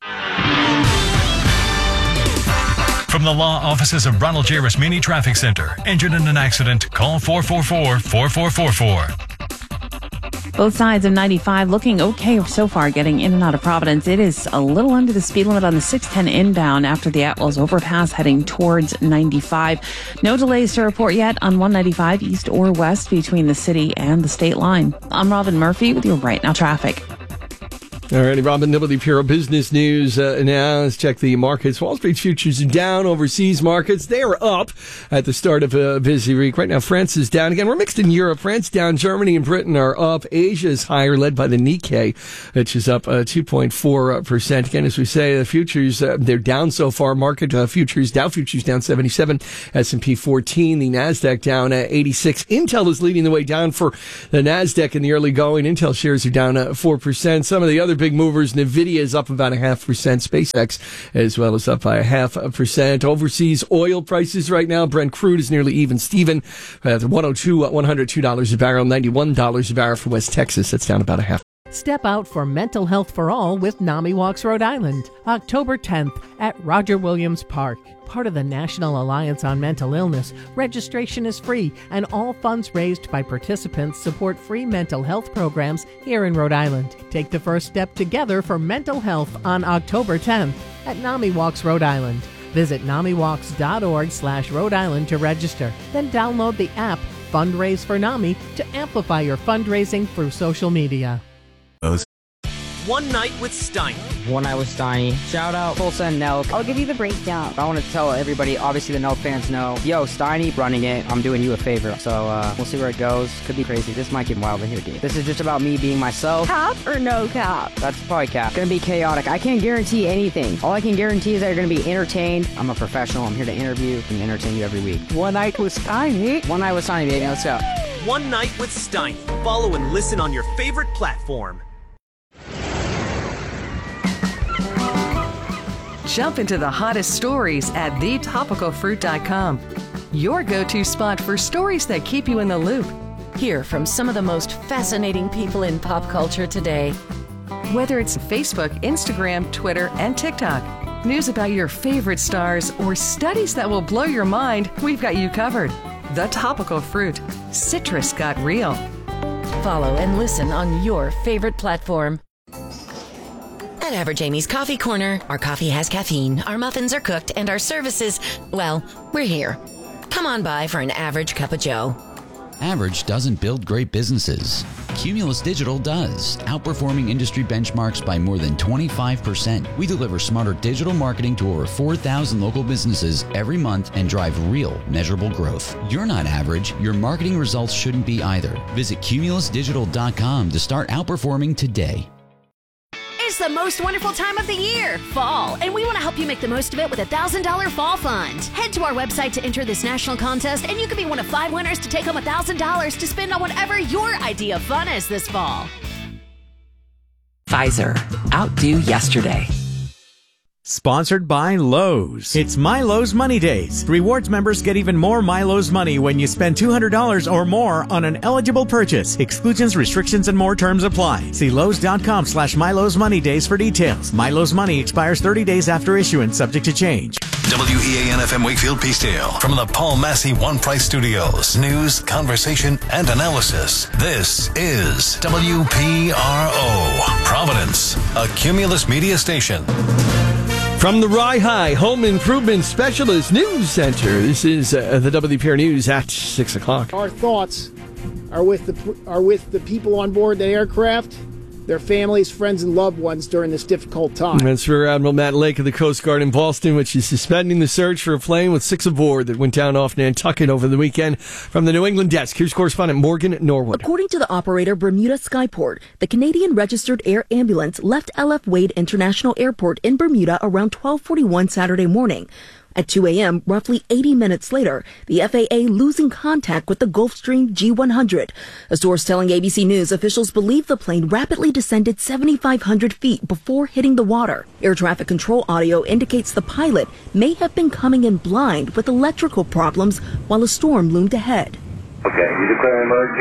From the law offices of Ronald J. Rasmini Traffic Center. Injured in an accident? Call four four four, four four four four. Both sides of ninety-five looking okay so far getting in and out of Providence. It is a little under the speed limit on the six ten inbound after the Atwells overpass heading towards ninety-five. No delays to report yet on one ninety-five east or west between the city and the state line. I'm Robin Murphy with your Right Now traffic. All righty, Robin, W P R O Business News. Uh, now let's check the markets. Wall Street futures are down. Overseas markets, they are up at the start of a busy week. Right now, France is down again. We're mixed in Europe. France down. Germany and Britain are up. Asia is higher, led by the Nikkei, which is up uh, two point four percent. Again, as we say, the futures, uh, they're down so far. Market uh, futures, Dow futures down seventy-seven, S and P fourteen, the NASDAQ down uh, eighty-six. Intel is leading the way down for the NASDAQ in the early going. Intel shares are down uh, four percent. Some of the other big movers, NVIDIA is up about a half percent. SpaceX as well as up by a half a percent. Overseas oil prices right now, Brent crude is nearly even Steven at one oh two, one hundred two dollars a barrel, ninety-one dollars a barrel for West Texas. That's down about a half. Step out for mental health for all with NAMI Walks Rhode Island, October tenth at Roger Williams Park. Part of the National Alliance on Mental Illness, registration is free and all funds raised by participants support free mental health programs here in Rhode Island. Take the first step together for mental health on October tenth at NAMI Walks Rhode Island. Visit namiwalks.org slash Rhode Island to register. Then download the app Fundraise for NAMI to amplify your fundraising through social media. One Night with Steiny. One Night with Steiny. Shout out Tulsa and Nelk. I'll give you the breakdown. I want to tell everybody, obviously the Nelk fans know, yo, Steiny running it. I'm doing you a favor. So uh, we'll see where it goes. Could be crazy. This might get wild in here, dude. This is just about me being myself. Cap or no cap? That's probably cap. Gonna be chaotic. I can't guarantee anything. All I can guarantee is that you're gonna be entertained. I'm a professional. I'm here to interview and entertain you every week. One Night with Steiny. One Night with Steiny, baby. Let's go. One Night with Steiny. Follow and listen on your favorite platform. Jump into the hottest stories at the topical fruit dot com. Your go-to spot for stories that keep you in the loop. Hear from some of the most fascinating people in pop culture today. Whether it's Facebook, Instagram, Twitter, and TikTok, news about your favorite stars, or studies that will blow your mind, we've got you covered. The Topical Fruit. Citrus got real. Follow and listen on your favorite platform. At Average Amy's Coffee Corner, our coffee has caffeine, our muffins are cooked, and our services, well, we're here. Come on by for an average cup of joe. Average doesn't build great businesses. Cumulus Digital does, outperforming industry benchmarks by more than twenty-five percent. We deliver smarter digital marketing to over four thousand local businesses every month and drive real, measurable growth. You're not average. Your marketing results shouldn't be either. Visit cumulus digital dot com to start outperforming today. It's the most wonderful time of the year, fall, and we want to help you make the most of it with a one thousand dollars fall fund. Head to our website to enter this national contest, and you could be one of five winners to take home one thousand dollars to spend on whatever your idea of fun is this fall. Pfizer, outdo yesterday. Sponsored by Lowe's. It's MyLowe's Money Days. Rewards members get even more MyLowe's money when you spend two hundred dollars or more on an eligible purchase. Exclusions, restrictions, and more terms apply. See Lowe's.com slash MyLowe's Money Days for details. MyLowe's Money expires thirty days after issuance, subject to change. W E A N F M Wakefield Peacedale. From the Paul Massey One Price Studios. News, conversation, and analysis. This is W P R O. Providence, a Cumulus media station. From the Rye High Home Improvement Specialist News Center, this is uh, the W P R News at six o'clock. Our thoughts are with the are with the people on board the aircraft, their families, friends, and loved ones during this difficult time. That's Rear Admiral Matt Lake of the Coast Guard in Boston, which is suspending the search for a plane with six aboard that went down off Nantucket over the weekend. From the New England desk, here's correspondent Morgan Norwood. According to the operator Bermuda Skyport, the Canadian Registered Air Ambulance left L F Wade International Airport in Bermuda around twelve forty-one Saturday morning. At two a.m., roughly eighty minutes later, the F A A losing contact with the Gulfstream G one hundred. A source telling A B C News officials believe the plane rapidly descended seventy-five hundred feet before hitting the water. Air traffic control audio indicates the pilot may have been coming in blind with electrical problems while a storm loomed ahead. Okay, you declare alert, get up.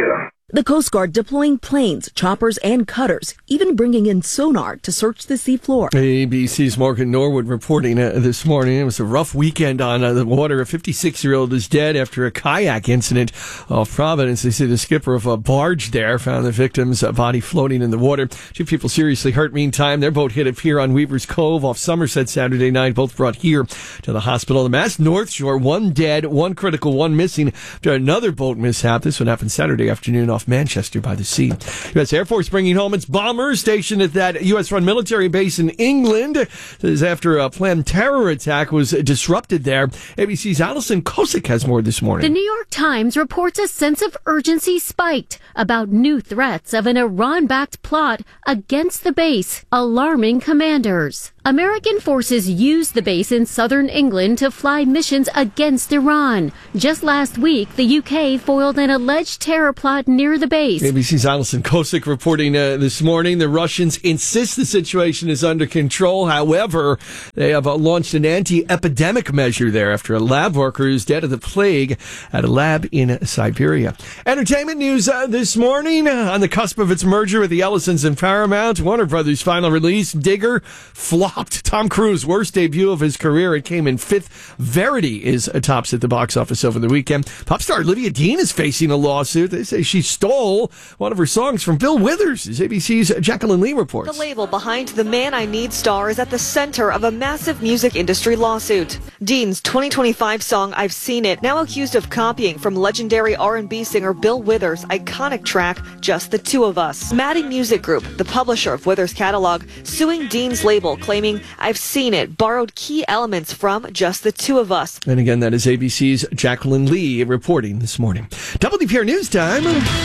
The Coast Guard deploying planes, choppers, and cutters, even bringing in sonar to search the seafloor. A B C's Morgan Norwood reporting uh, this morning. It was a rough weekend on uh, the water. A fifty-six-year-old is dead after a kayak incident off Providence. They say the skipper of a barge there found the victim's uh, body floating in the water. Two people seriously hurt. Meantime, their boat hit a pier on Weaver's Cove off Somerset Saturday night. Both brought here to the hospital. The Mass North Shore, one dead, one critical, one missing after another boat mishap. This one happened Saturday afternoon off Manchester by the Sea. U S Air Force bringing home its bomber stationed at that U S-run military base in England. This is after a planned terror attack was disrupted there. A B C's Allison Kosick has more this morning. The New York Times reports a sense of urgency spiked about new threats of an Iran-backed plot against the base, alarming commanders. American forces used the base in southern England to fly missions against Iran. Just last week, the U K foiled an alleged terror plot near the base. A B C's Allison Kosick reporting uh, this morning. The Russians insist the situation is under control. However, they have uh, launched an anti-epidemic measure there after a lab worker is dead of the plague at a lab in Siberia. Entertainment news uh, this morning. Uh, on the cusp of its merger with the Ellisons and Paramount, Warner Brothers' final release, Digger, flopped. Tom Cruise's worst debut of his career. It came in fifth. Verity is tops at the box office over the weekend. Pop star Olivia Dean is facing a lawsuit. They say she stole one of her songs from Bill Withers, as A B C's Jacqueline Lee reports. The label behind the Man I Need star is at the center of a massive music industry lawsuit. Dean's twenty twenty-five song I've Seen It, now accused of copying from legendary R and B singer Bill Withers' iconic track Just the Two of Us. Maddie Music Group, the publisher of Withers' catalog, suing Dean's label, claiming I've Seen It borrowed key elements from Just the Two of Us. And again, that is A B C's Jacqueline Lee reporting this morning. W P R News Time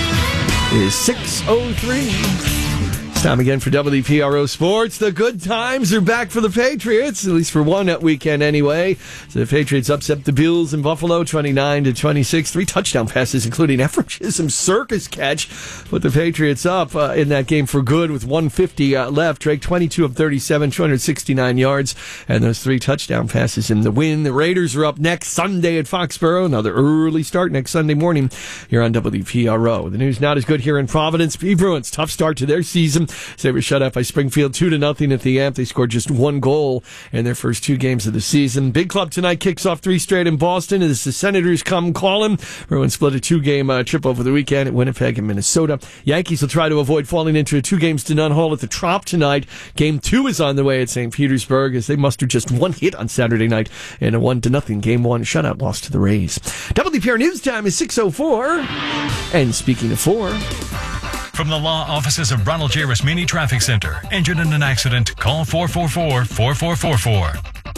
is six oh three. It's time again for W P R O Sports. The good times are back for the Patriots, at least for one weekend anyway. So the Patriots upset the Bills in Buffalo twenty-nine to twenty-six. Three touchdown passes, including Ephraim Chisholm's circus catch, put the Patriots up uh, in that game for good with one fifty uh, left. Drake, twenty-two of thirty-seven, two hundred sixty-nine yards, and those three touchdown passes in the win. The Raiders are up next Sunday at Foxborough. Another early start next Sunday morning here on W P R O. The news not as good here in Providence. P. Bruins, tough start to their season. They were shut out by Springfield two to nothing at the Amp. They scored just one goal in their first two games of the season. Big Club tonight kicks off three straight in Boston as the Senators come calling. Bruins split a two-game uh, trip over the weekend at Winnipeg and Minnesota. Yankees will try to avoid falling into a two games to none haul at the Trop tonight. Game two is on the way at Saint Petersburg as they mustered just one hit on Saturday night in a one to nothing game one shutout loss to the Rays. W P R News Time is six oh four. And speaking of four, from the law offices of Ronald J. Rasmini Traffic Center. Injured in an accident? Call four four four, four four four four.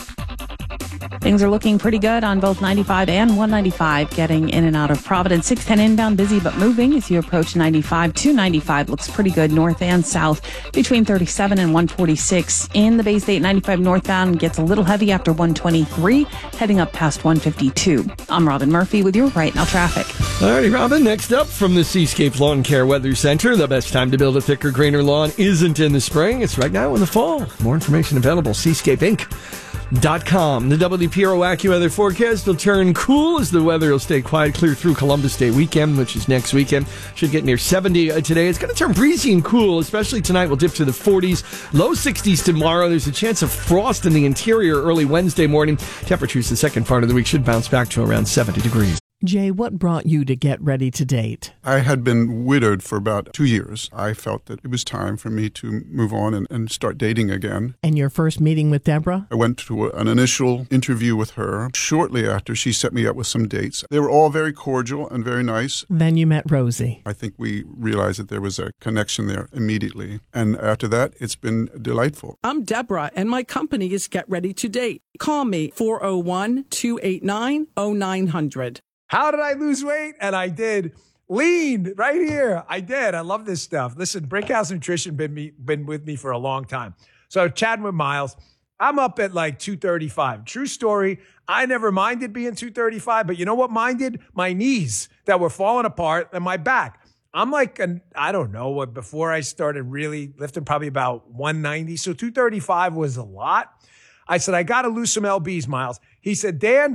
Things are looking pretty good on both ninety-five and one ninety-five, getting in and out of Providence. six ten inbound, busy but moving as you approach ninety-five. two ninety-five looks pretty good north and south between thirty-seven and one forty-six. In the Bay State, ninety-five northbound gets a little heavy after one twenty-three, heading up past one fifty-two. I'm Robin Murphy with your Right Now traffic. All righty, Robin. Next up from the Seascape Lawn Care Weather Center, the best time to build a thicker, greener lawn isn't in the spring. It's right now in the fall. More information available, seascape inc dot com. The W P R O AccuWeather forecast will turn cool as the weather will stay quiet clear through Columbus Day weekend, which is next weekend. Should get near seventy today. It's going to turn breezy and cool, especially tonight. We'll dip to the forties, low sixties tomorrow. There's a chance of frost in the interior early Wednesday morning. Temperatures the second part of the week should bounce back to around seventy degrees. Jay, what brought you to get ready to date? I had been widowed for about two years. I felt that it was time for me to move on and, and start dating again. And your first meeting with Deborah? I went to an initial interview with her. Shortly after, she set me up with some dates. They were all very cordial and very nice. Then you met Rosie. I think we realized that there was a connection there immediately. And after that, it's been delightful. I'm Deborah, and my company is Get Ready to Date. Call me, four oh one, two eight nine, oh nine hundred. How did I lose weight? And I did. Lean right here. I did. I love this stuff. Listen, Brinkhouse Nutrition been me been with me for a long time. So chatting with Miles, I'm up at like two thirty-five. True story. I never minded being two thirty-five, but you know what minded? My knees that were falling apart and my back. I'm like, an, I don't know, what before I started really lifting, probably about one ninety. So two thirty-five was a lot. I said, I got to lose some L Bs, Miles. He said, Dan,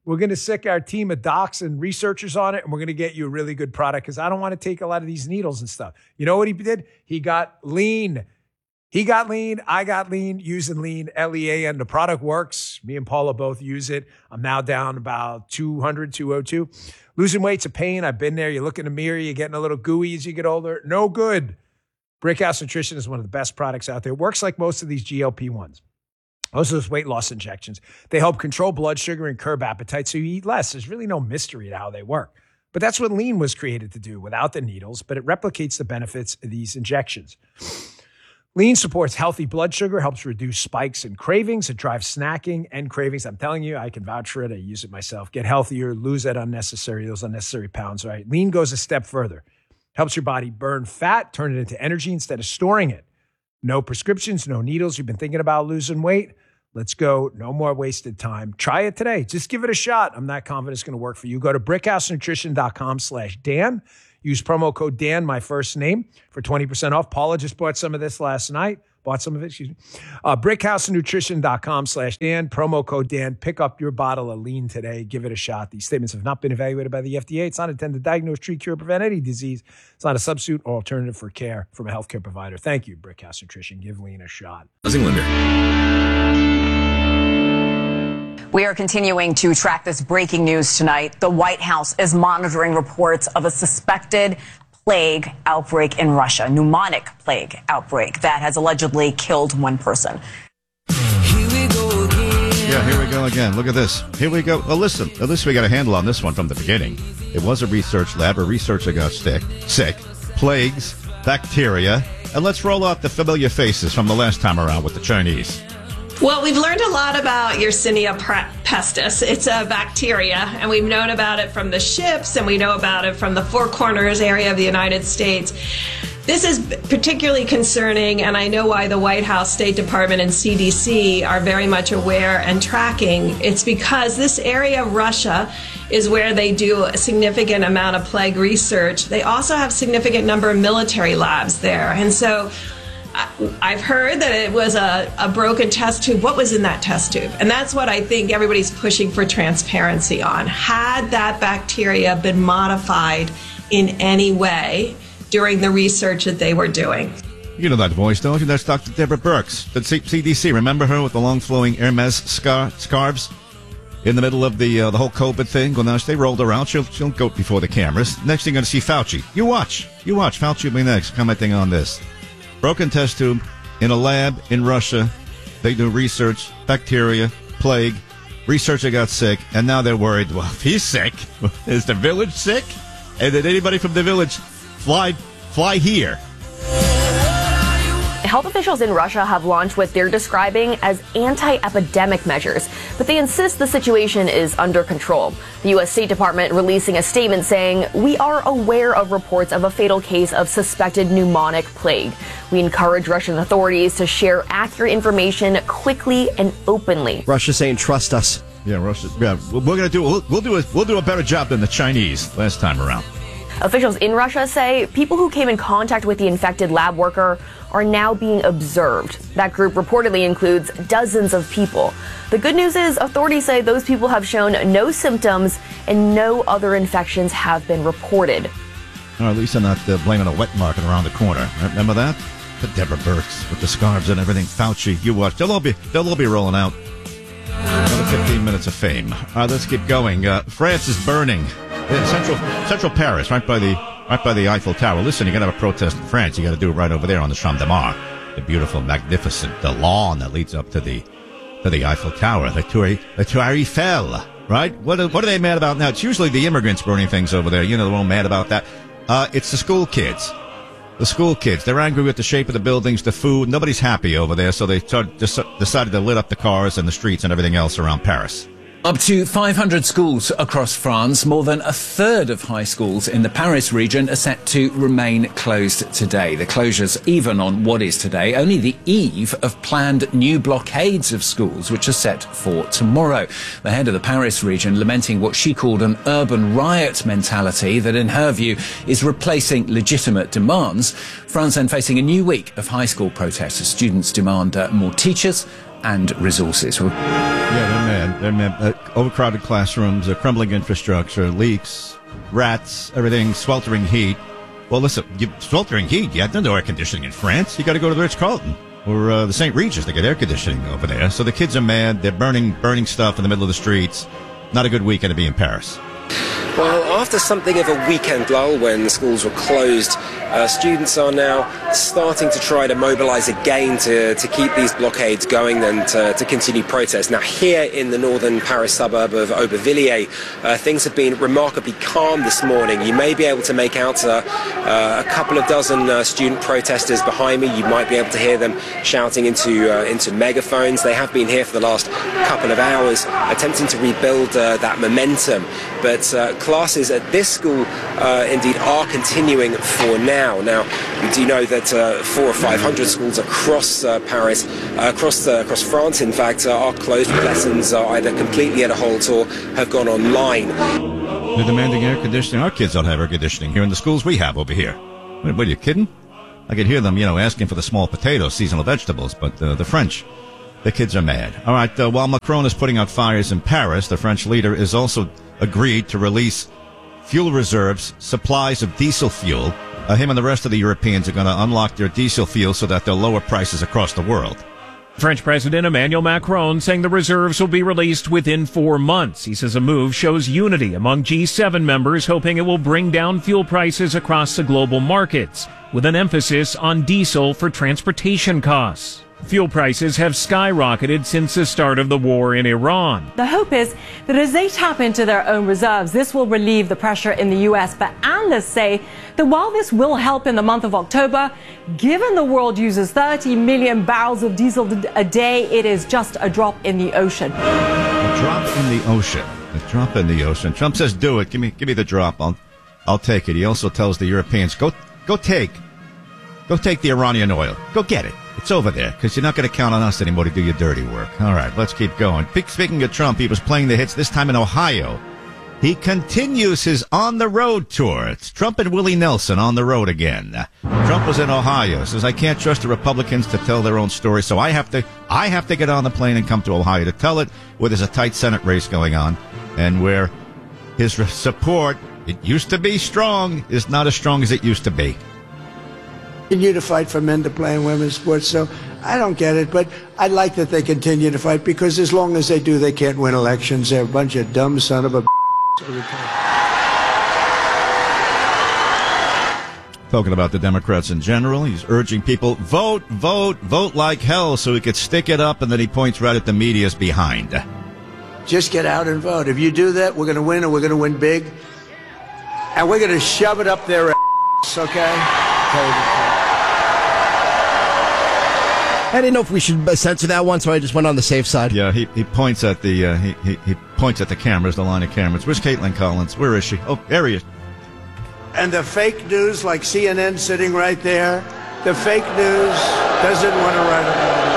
We're going to sick our team of docs and researchers on it, and we're going to get you a really good product because I don't want to take a lot of these needles and stuff. You know what he did? He got lean. He got lean. I got lean using lean, L E A N. The product works. Me and Paula both use it. I'm now down about two hundred, two oh two. Losing weight's a pain. I've been there. You look in the mirror. You're getting a little gooey as you get older. No good. Brickhouse Nutrition is one of the best products out there. It works like most of these G L P ones. Most of those weight loss injections. They help control blood sugar and curb appetite so you eat less. There's really no mystery to how they work. But that's what lean was created to do without the needles, but it replicates the benefits of these injections. Lean supports healthy blood sugar, helps reduce spikes and cravings. It drives snacking and cravings. I'm telling you, I can vouch for it. I use it myself. Get healthier, lose that unnecessary, those unnecessary pounds, right? Lean goes a step further. Helps your body burn fat, turn it into energy instead of storing it. No prescriptions, no needles. You've been thinking about losing weight? Let's go. No more wasted time. Try it today. Just give it a shot. I'm not confident it's going to work for you. Go to brickhousenutrition.com slash Dan. Use promo code Dan, my first name, for twenty percent off. Paula just bought some of this last night. Bought some of it, excuse me. Uh, brickhousenutrition.com slash Dan. Promo code Dan. Pick up your bottle of lean today. Give it a shot. These statements have not been evaluated by the F D A. It's not intended to diagnose, treat, cure, prevent any disease. It's not a substitute or alternative for care from a healthcare provider. Thank you, Brickhouse Nutrition. Give lean a shot. We are continuing to track this breaking news tonight. The White House is monitoring reports of a suspected plague outbreak in Russia, pneumonic plague outbreak that has allegedly killed one person. Yeah, here we go again. Look at this. Here we go. Well, listen, at least we got a handle on this one from the beginning. It was a research lab. A researcher got sick, sick, plagues, bacteria. And let's roll out the familiar faces from the last time around with the Chinese. Well, we've learned a lot about Yersinia pestis. It's a bacteria, and we've known about it from the ships, and we know about it from the Four Corners area of the United States. This is particularly concerning, and I know why the White House, State Department, and C D C are very much aware and tracking. It's because this area of Russia is where they do a significant amount of plague research. They also have a significant number of military labs there, and so I've heard that it was a, a broken test tube. What was in that test tube? And that's what I think everybody's pushing for transparency on. Had that bacteria been modified in any way during the research that they were doing? You know that voice, don't you? That's Doctor Deborah Birx, the C D C. Remember her with the long flowing Hermes scar- scarves in the middle of the uh, the whole COVID thing? Well, now they rolled her out. She'll, she'll go before the cameras. Next thing you're going to see Fauci. You watch. You watch. Fauci will be next, commenting on this. Broken test tube in a lab in Russia. They do research, bacteria, plague. Researcher got sick, and now they're worried. Well, if he's sick, is the village sick? And did anybody from the village fly fly here? Health officials in Russia have launched what they're describing as anti-epidemic measures, but they insist the situation is under control. The U S State Department releasing a statement saying, "We are aware of reports of a fatal case of suspected pneumonic plague. We encourage Russian authorities to share accurate information quickly and openly." Russia's saying, "Trust us." Yeah, Russia. Yeah, we're gonna do. We'll, we'll do a we'll do a better job than the Chinese last time around. Officials in Russia say people who came in contact with the infected lab worker are now being observed. That group reportedly includes dozens of people. The good news is authorities say those people have shown no symptoms and no other infections have been reported. Or at least they're not uh, blaming a wet market around the corner. Remember that? The Deborah Birx with the scarves and everything. Fauci, you watch. They'll all be, they'll all be rolling out. Another fifteen minutes of fame. All right, let's keep going. Uh, France is burning. In central central Paris, right by the right by the Eiffel Tower. Listen, you're gonna have a protest in France. You got to do it right over there on the Champ de Mars, the beautiful, magnificent, the lawn that leads up to the to the Eiffel Tower, the Tour the Tour Eiffel. Right? What are, what are they mad about now? It's usually the immigrants burning things over there. You know, they're all mad about that. Uh, it's the school kids. The school kids. They're angry with the shape of the buildings, the food. Nobody's happy over there, so they t- decided to lit up the cars and the streets and everything else around Paris. Up to five hundred schools across France, more than a third of high schools in the Paris region are set to remain closed today. The closures even on what is today only the eve of planned new blockades of schools, which are set for tomorrow. The head of the Paris region lamenting what she called an urban riot mentality that, in her view, is replacing legitimate demands. France then facing a new week of high school protests as students demand uh, more teachers and resources. Yeah, they're mad. They're mad. Uh, overcrowded classrooms, uh, crumbling infrastructure, leaks, rats, everything, sweltering heat. Well, listen, you, sweltering heat, you have no air conditioning in France. You got to go to the Ritz-Carlton or uh, the Saint Regis to get air conditioning over there. So the kids are mad. They're burning burning stuff in the middle of the streets. Not a good weekend to be in Paris. Well, after something of a weekend lull when the schools were closed, uh, students are now starting to try to mobilise again to, to keep these blockades going and to, to continue protests. Now, here in the northern Paris suburb of Aubervilliers, uh, things have been remarkably calm this morning. You may be able to make out uh, uh, a couple of dozen uh, student protesters behind me. You might be able to hear them shouting into, uh, into megaphones. They have been here for the last couple of hours, attempting to rebuild uh, that momentum. But uh, classes at this school uh, indeed are continuing for now. Now, we do know that uh, four or five hundred schools across uh, Paris, uh, across uh, across France, in fact, uh, are closed. Lessons are either completely at a halt or have gone online. They're demanding air conditioning. Our kids don't have air conditioning here in the schools we have over here. What, what are you kidding? I could hear them, you know, asking for the small potatoes, seasonal vegetables, but uh, the French, the kids are mad. All right, uh, while Macron is putting out fires in Paris, the French leader is also agreed to release fuel reserves, supplies of diesel fuel. Uh, him and the rest of the Europeans are going to unlock their diesel fuel so that they'll lower prices across the world. French President Emmanuel Macron saying the reserves will be released within four months. He says a move shows unity among G seven members, hoping it will bring down fuel prices across the global markets, with an emphasis on diesel for transportation costs. Fuel prices have skyrocketed since the start of the war in Iran. The hope is that as they tap into their own reserves, this will relieve the pressure in the U S. But analysts say that while this will help in the month of October, given the world uses thirty million barrels of diesel a day, it is just a drop in the ocean. A drop in the ocean. A drop in the ocean. Trump says, do it. Give me, give me the drop. I'll, I'll take it. He also tells the Europeans, go, go take, go take the Iranian oil. Go get it. It's over there, because you're not going to count on us anymore to do your dirty work. All right, let's keep going. Speaking of Trump, he was playing the hits, this time in Ohio. He continues his on-the-road tour. It's Trump and Willie Nelson on the road again. Trump was in Ohio. Says, I can't trust the Republicans to tell their own story, so I have to I have to get on the plane and come to Ohio to tell it, where there's a tight Senate race going on, and where his support, it used to be strong, is not as strong as it used to be. Continue to fight for men to play in women's sports, so I don't get it, but I like that they continue to fight, because as long as they do, they can't win elections. They're a bunch of dumb son of a Talking about the Democrats in general, he's urging people, vote, vote, vote like hell so he could stick it up, and then he points right at the media's behind. Just get out and vote. If you do that, we're going to win, and we're going to win big, and we're going to shove it up their ass, okay? I didn't know if we should censor that one, so I just went on the safe side. Yeah, he, he points at the uh, he, he he points at the cameras, the line of cameras. Where's Caitlin Collins? Where is she? Oh, there he is. And the fake news, like C N N sitting right there, the fake news doesn't want to write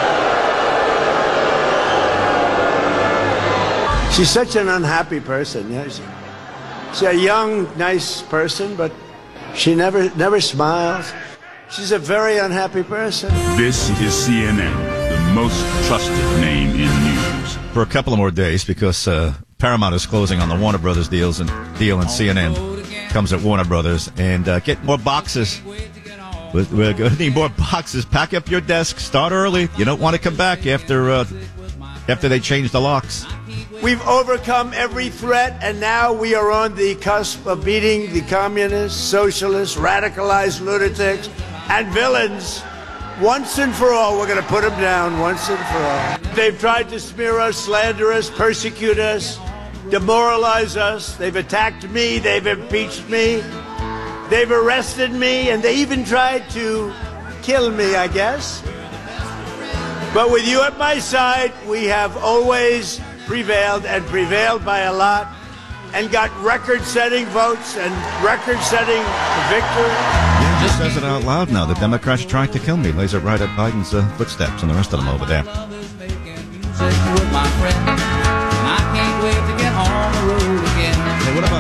about it. She's such an unhappy person. Yeah, she, she's a young, nice person, but she never never smiles. She's a very unhappy person. This is C N N, the most trusted name in news. For a couple of more days, because uh, Paramount is closing on the Warner Brothers deals and deal, and C N N comes at Warner Brothers, and uh, get more boxes. We're, we're going to need more boxes. Pack up your desk. Start early. You don't want to come back after uh, after they change the locks. We've overcome every threat, and now we are on the cusp of beating the communists, socialists, radicalized lunatics, and villains. Once and for all, we're going to put them down once and for all. They've tried to smear us, slander us, persecute us, demoralize us. They've attacked me. They've impeached me. They've arrested me, and they even tried to kill me, I guess. But with you at my side, we have always prevailed, and prevailed by a lot, and got record-setting votes and record-setting victory. Yeah, he says it out loud now. The Democrats tried to kill me. Lays it right at Biden's uh, footsteps and the rest of them over there. Hey, what about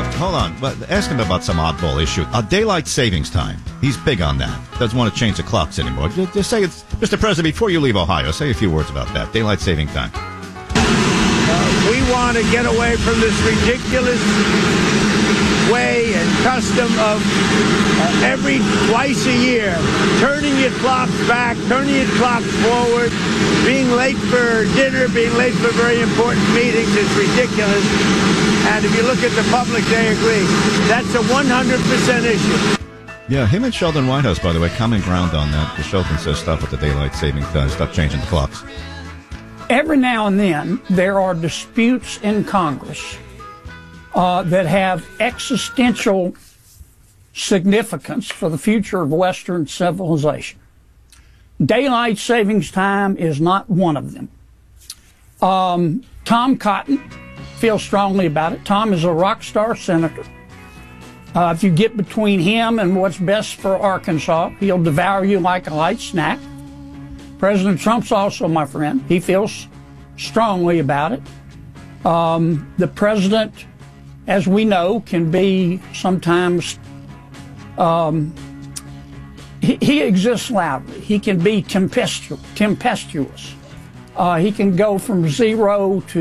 Uh, hold on. But ask him about some oddball issue. Uh, daylight savings time. He's big on that. Doesn't want to change the clocks anymore. Just, just say it's, Mister President, before you leave Ohio, say a few words about that. Daylight saving time. Uh, we want to get away from this ridiculous way and custom of uh, every twice a year turning your clocks back, turning your clocks forward, being late for dinner, being late for very important meetings is ridiculous. And if you look at the public, they agree. That's a one hundred percent issue. Yeah, him and Sheldon Whitehouse, by the way, common ground on that. The Sheldon says stop with the daylight saving time, stop changing the clocks. Every now and then, there are disputes in Congress uh, that have existential significance for the future of Western civilization. Daylight savings time is not one of them. Um, Tom Cotton feels strongly about it. Tom is a rock star senator. Uh, if you get between him and what's best for Arkansas, he'll devour you like a light snack. President Trump's also my friend. He feels strongly about it. Um, the president, as we know, can be sometimes, um, he, he exists loudly. He can be tempestuous. tempestuous. Uh, he can go from zero to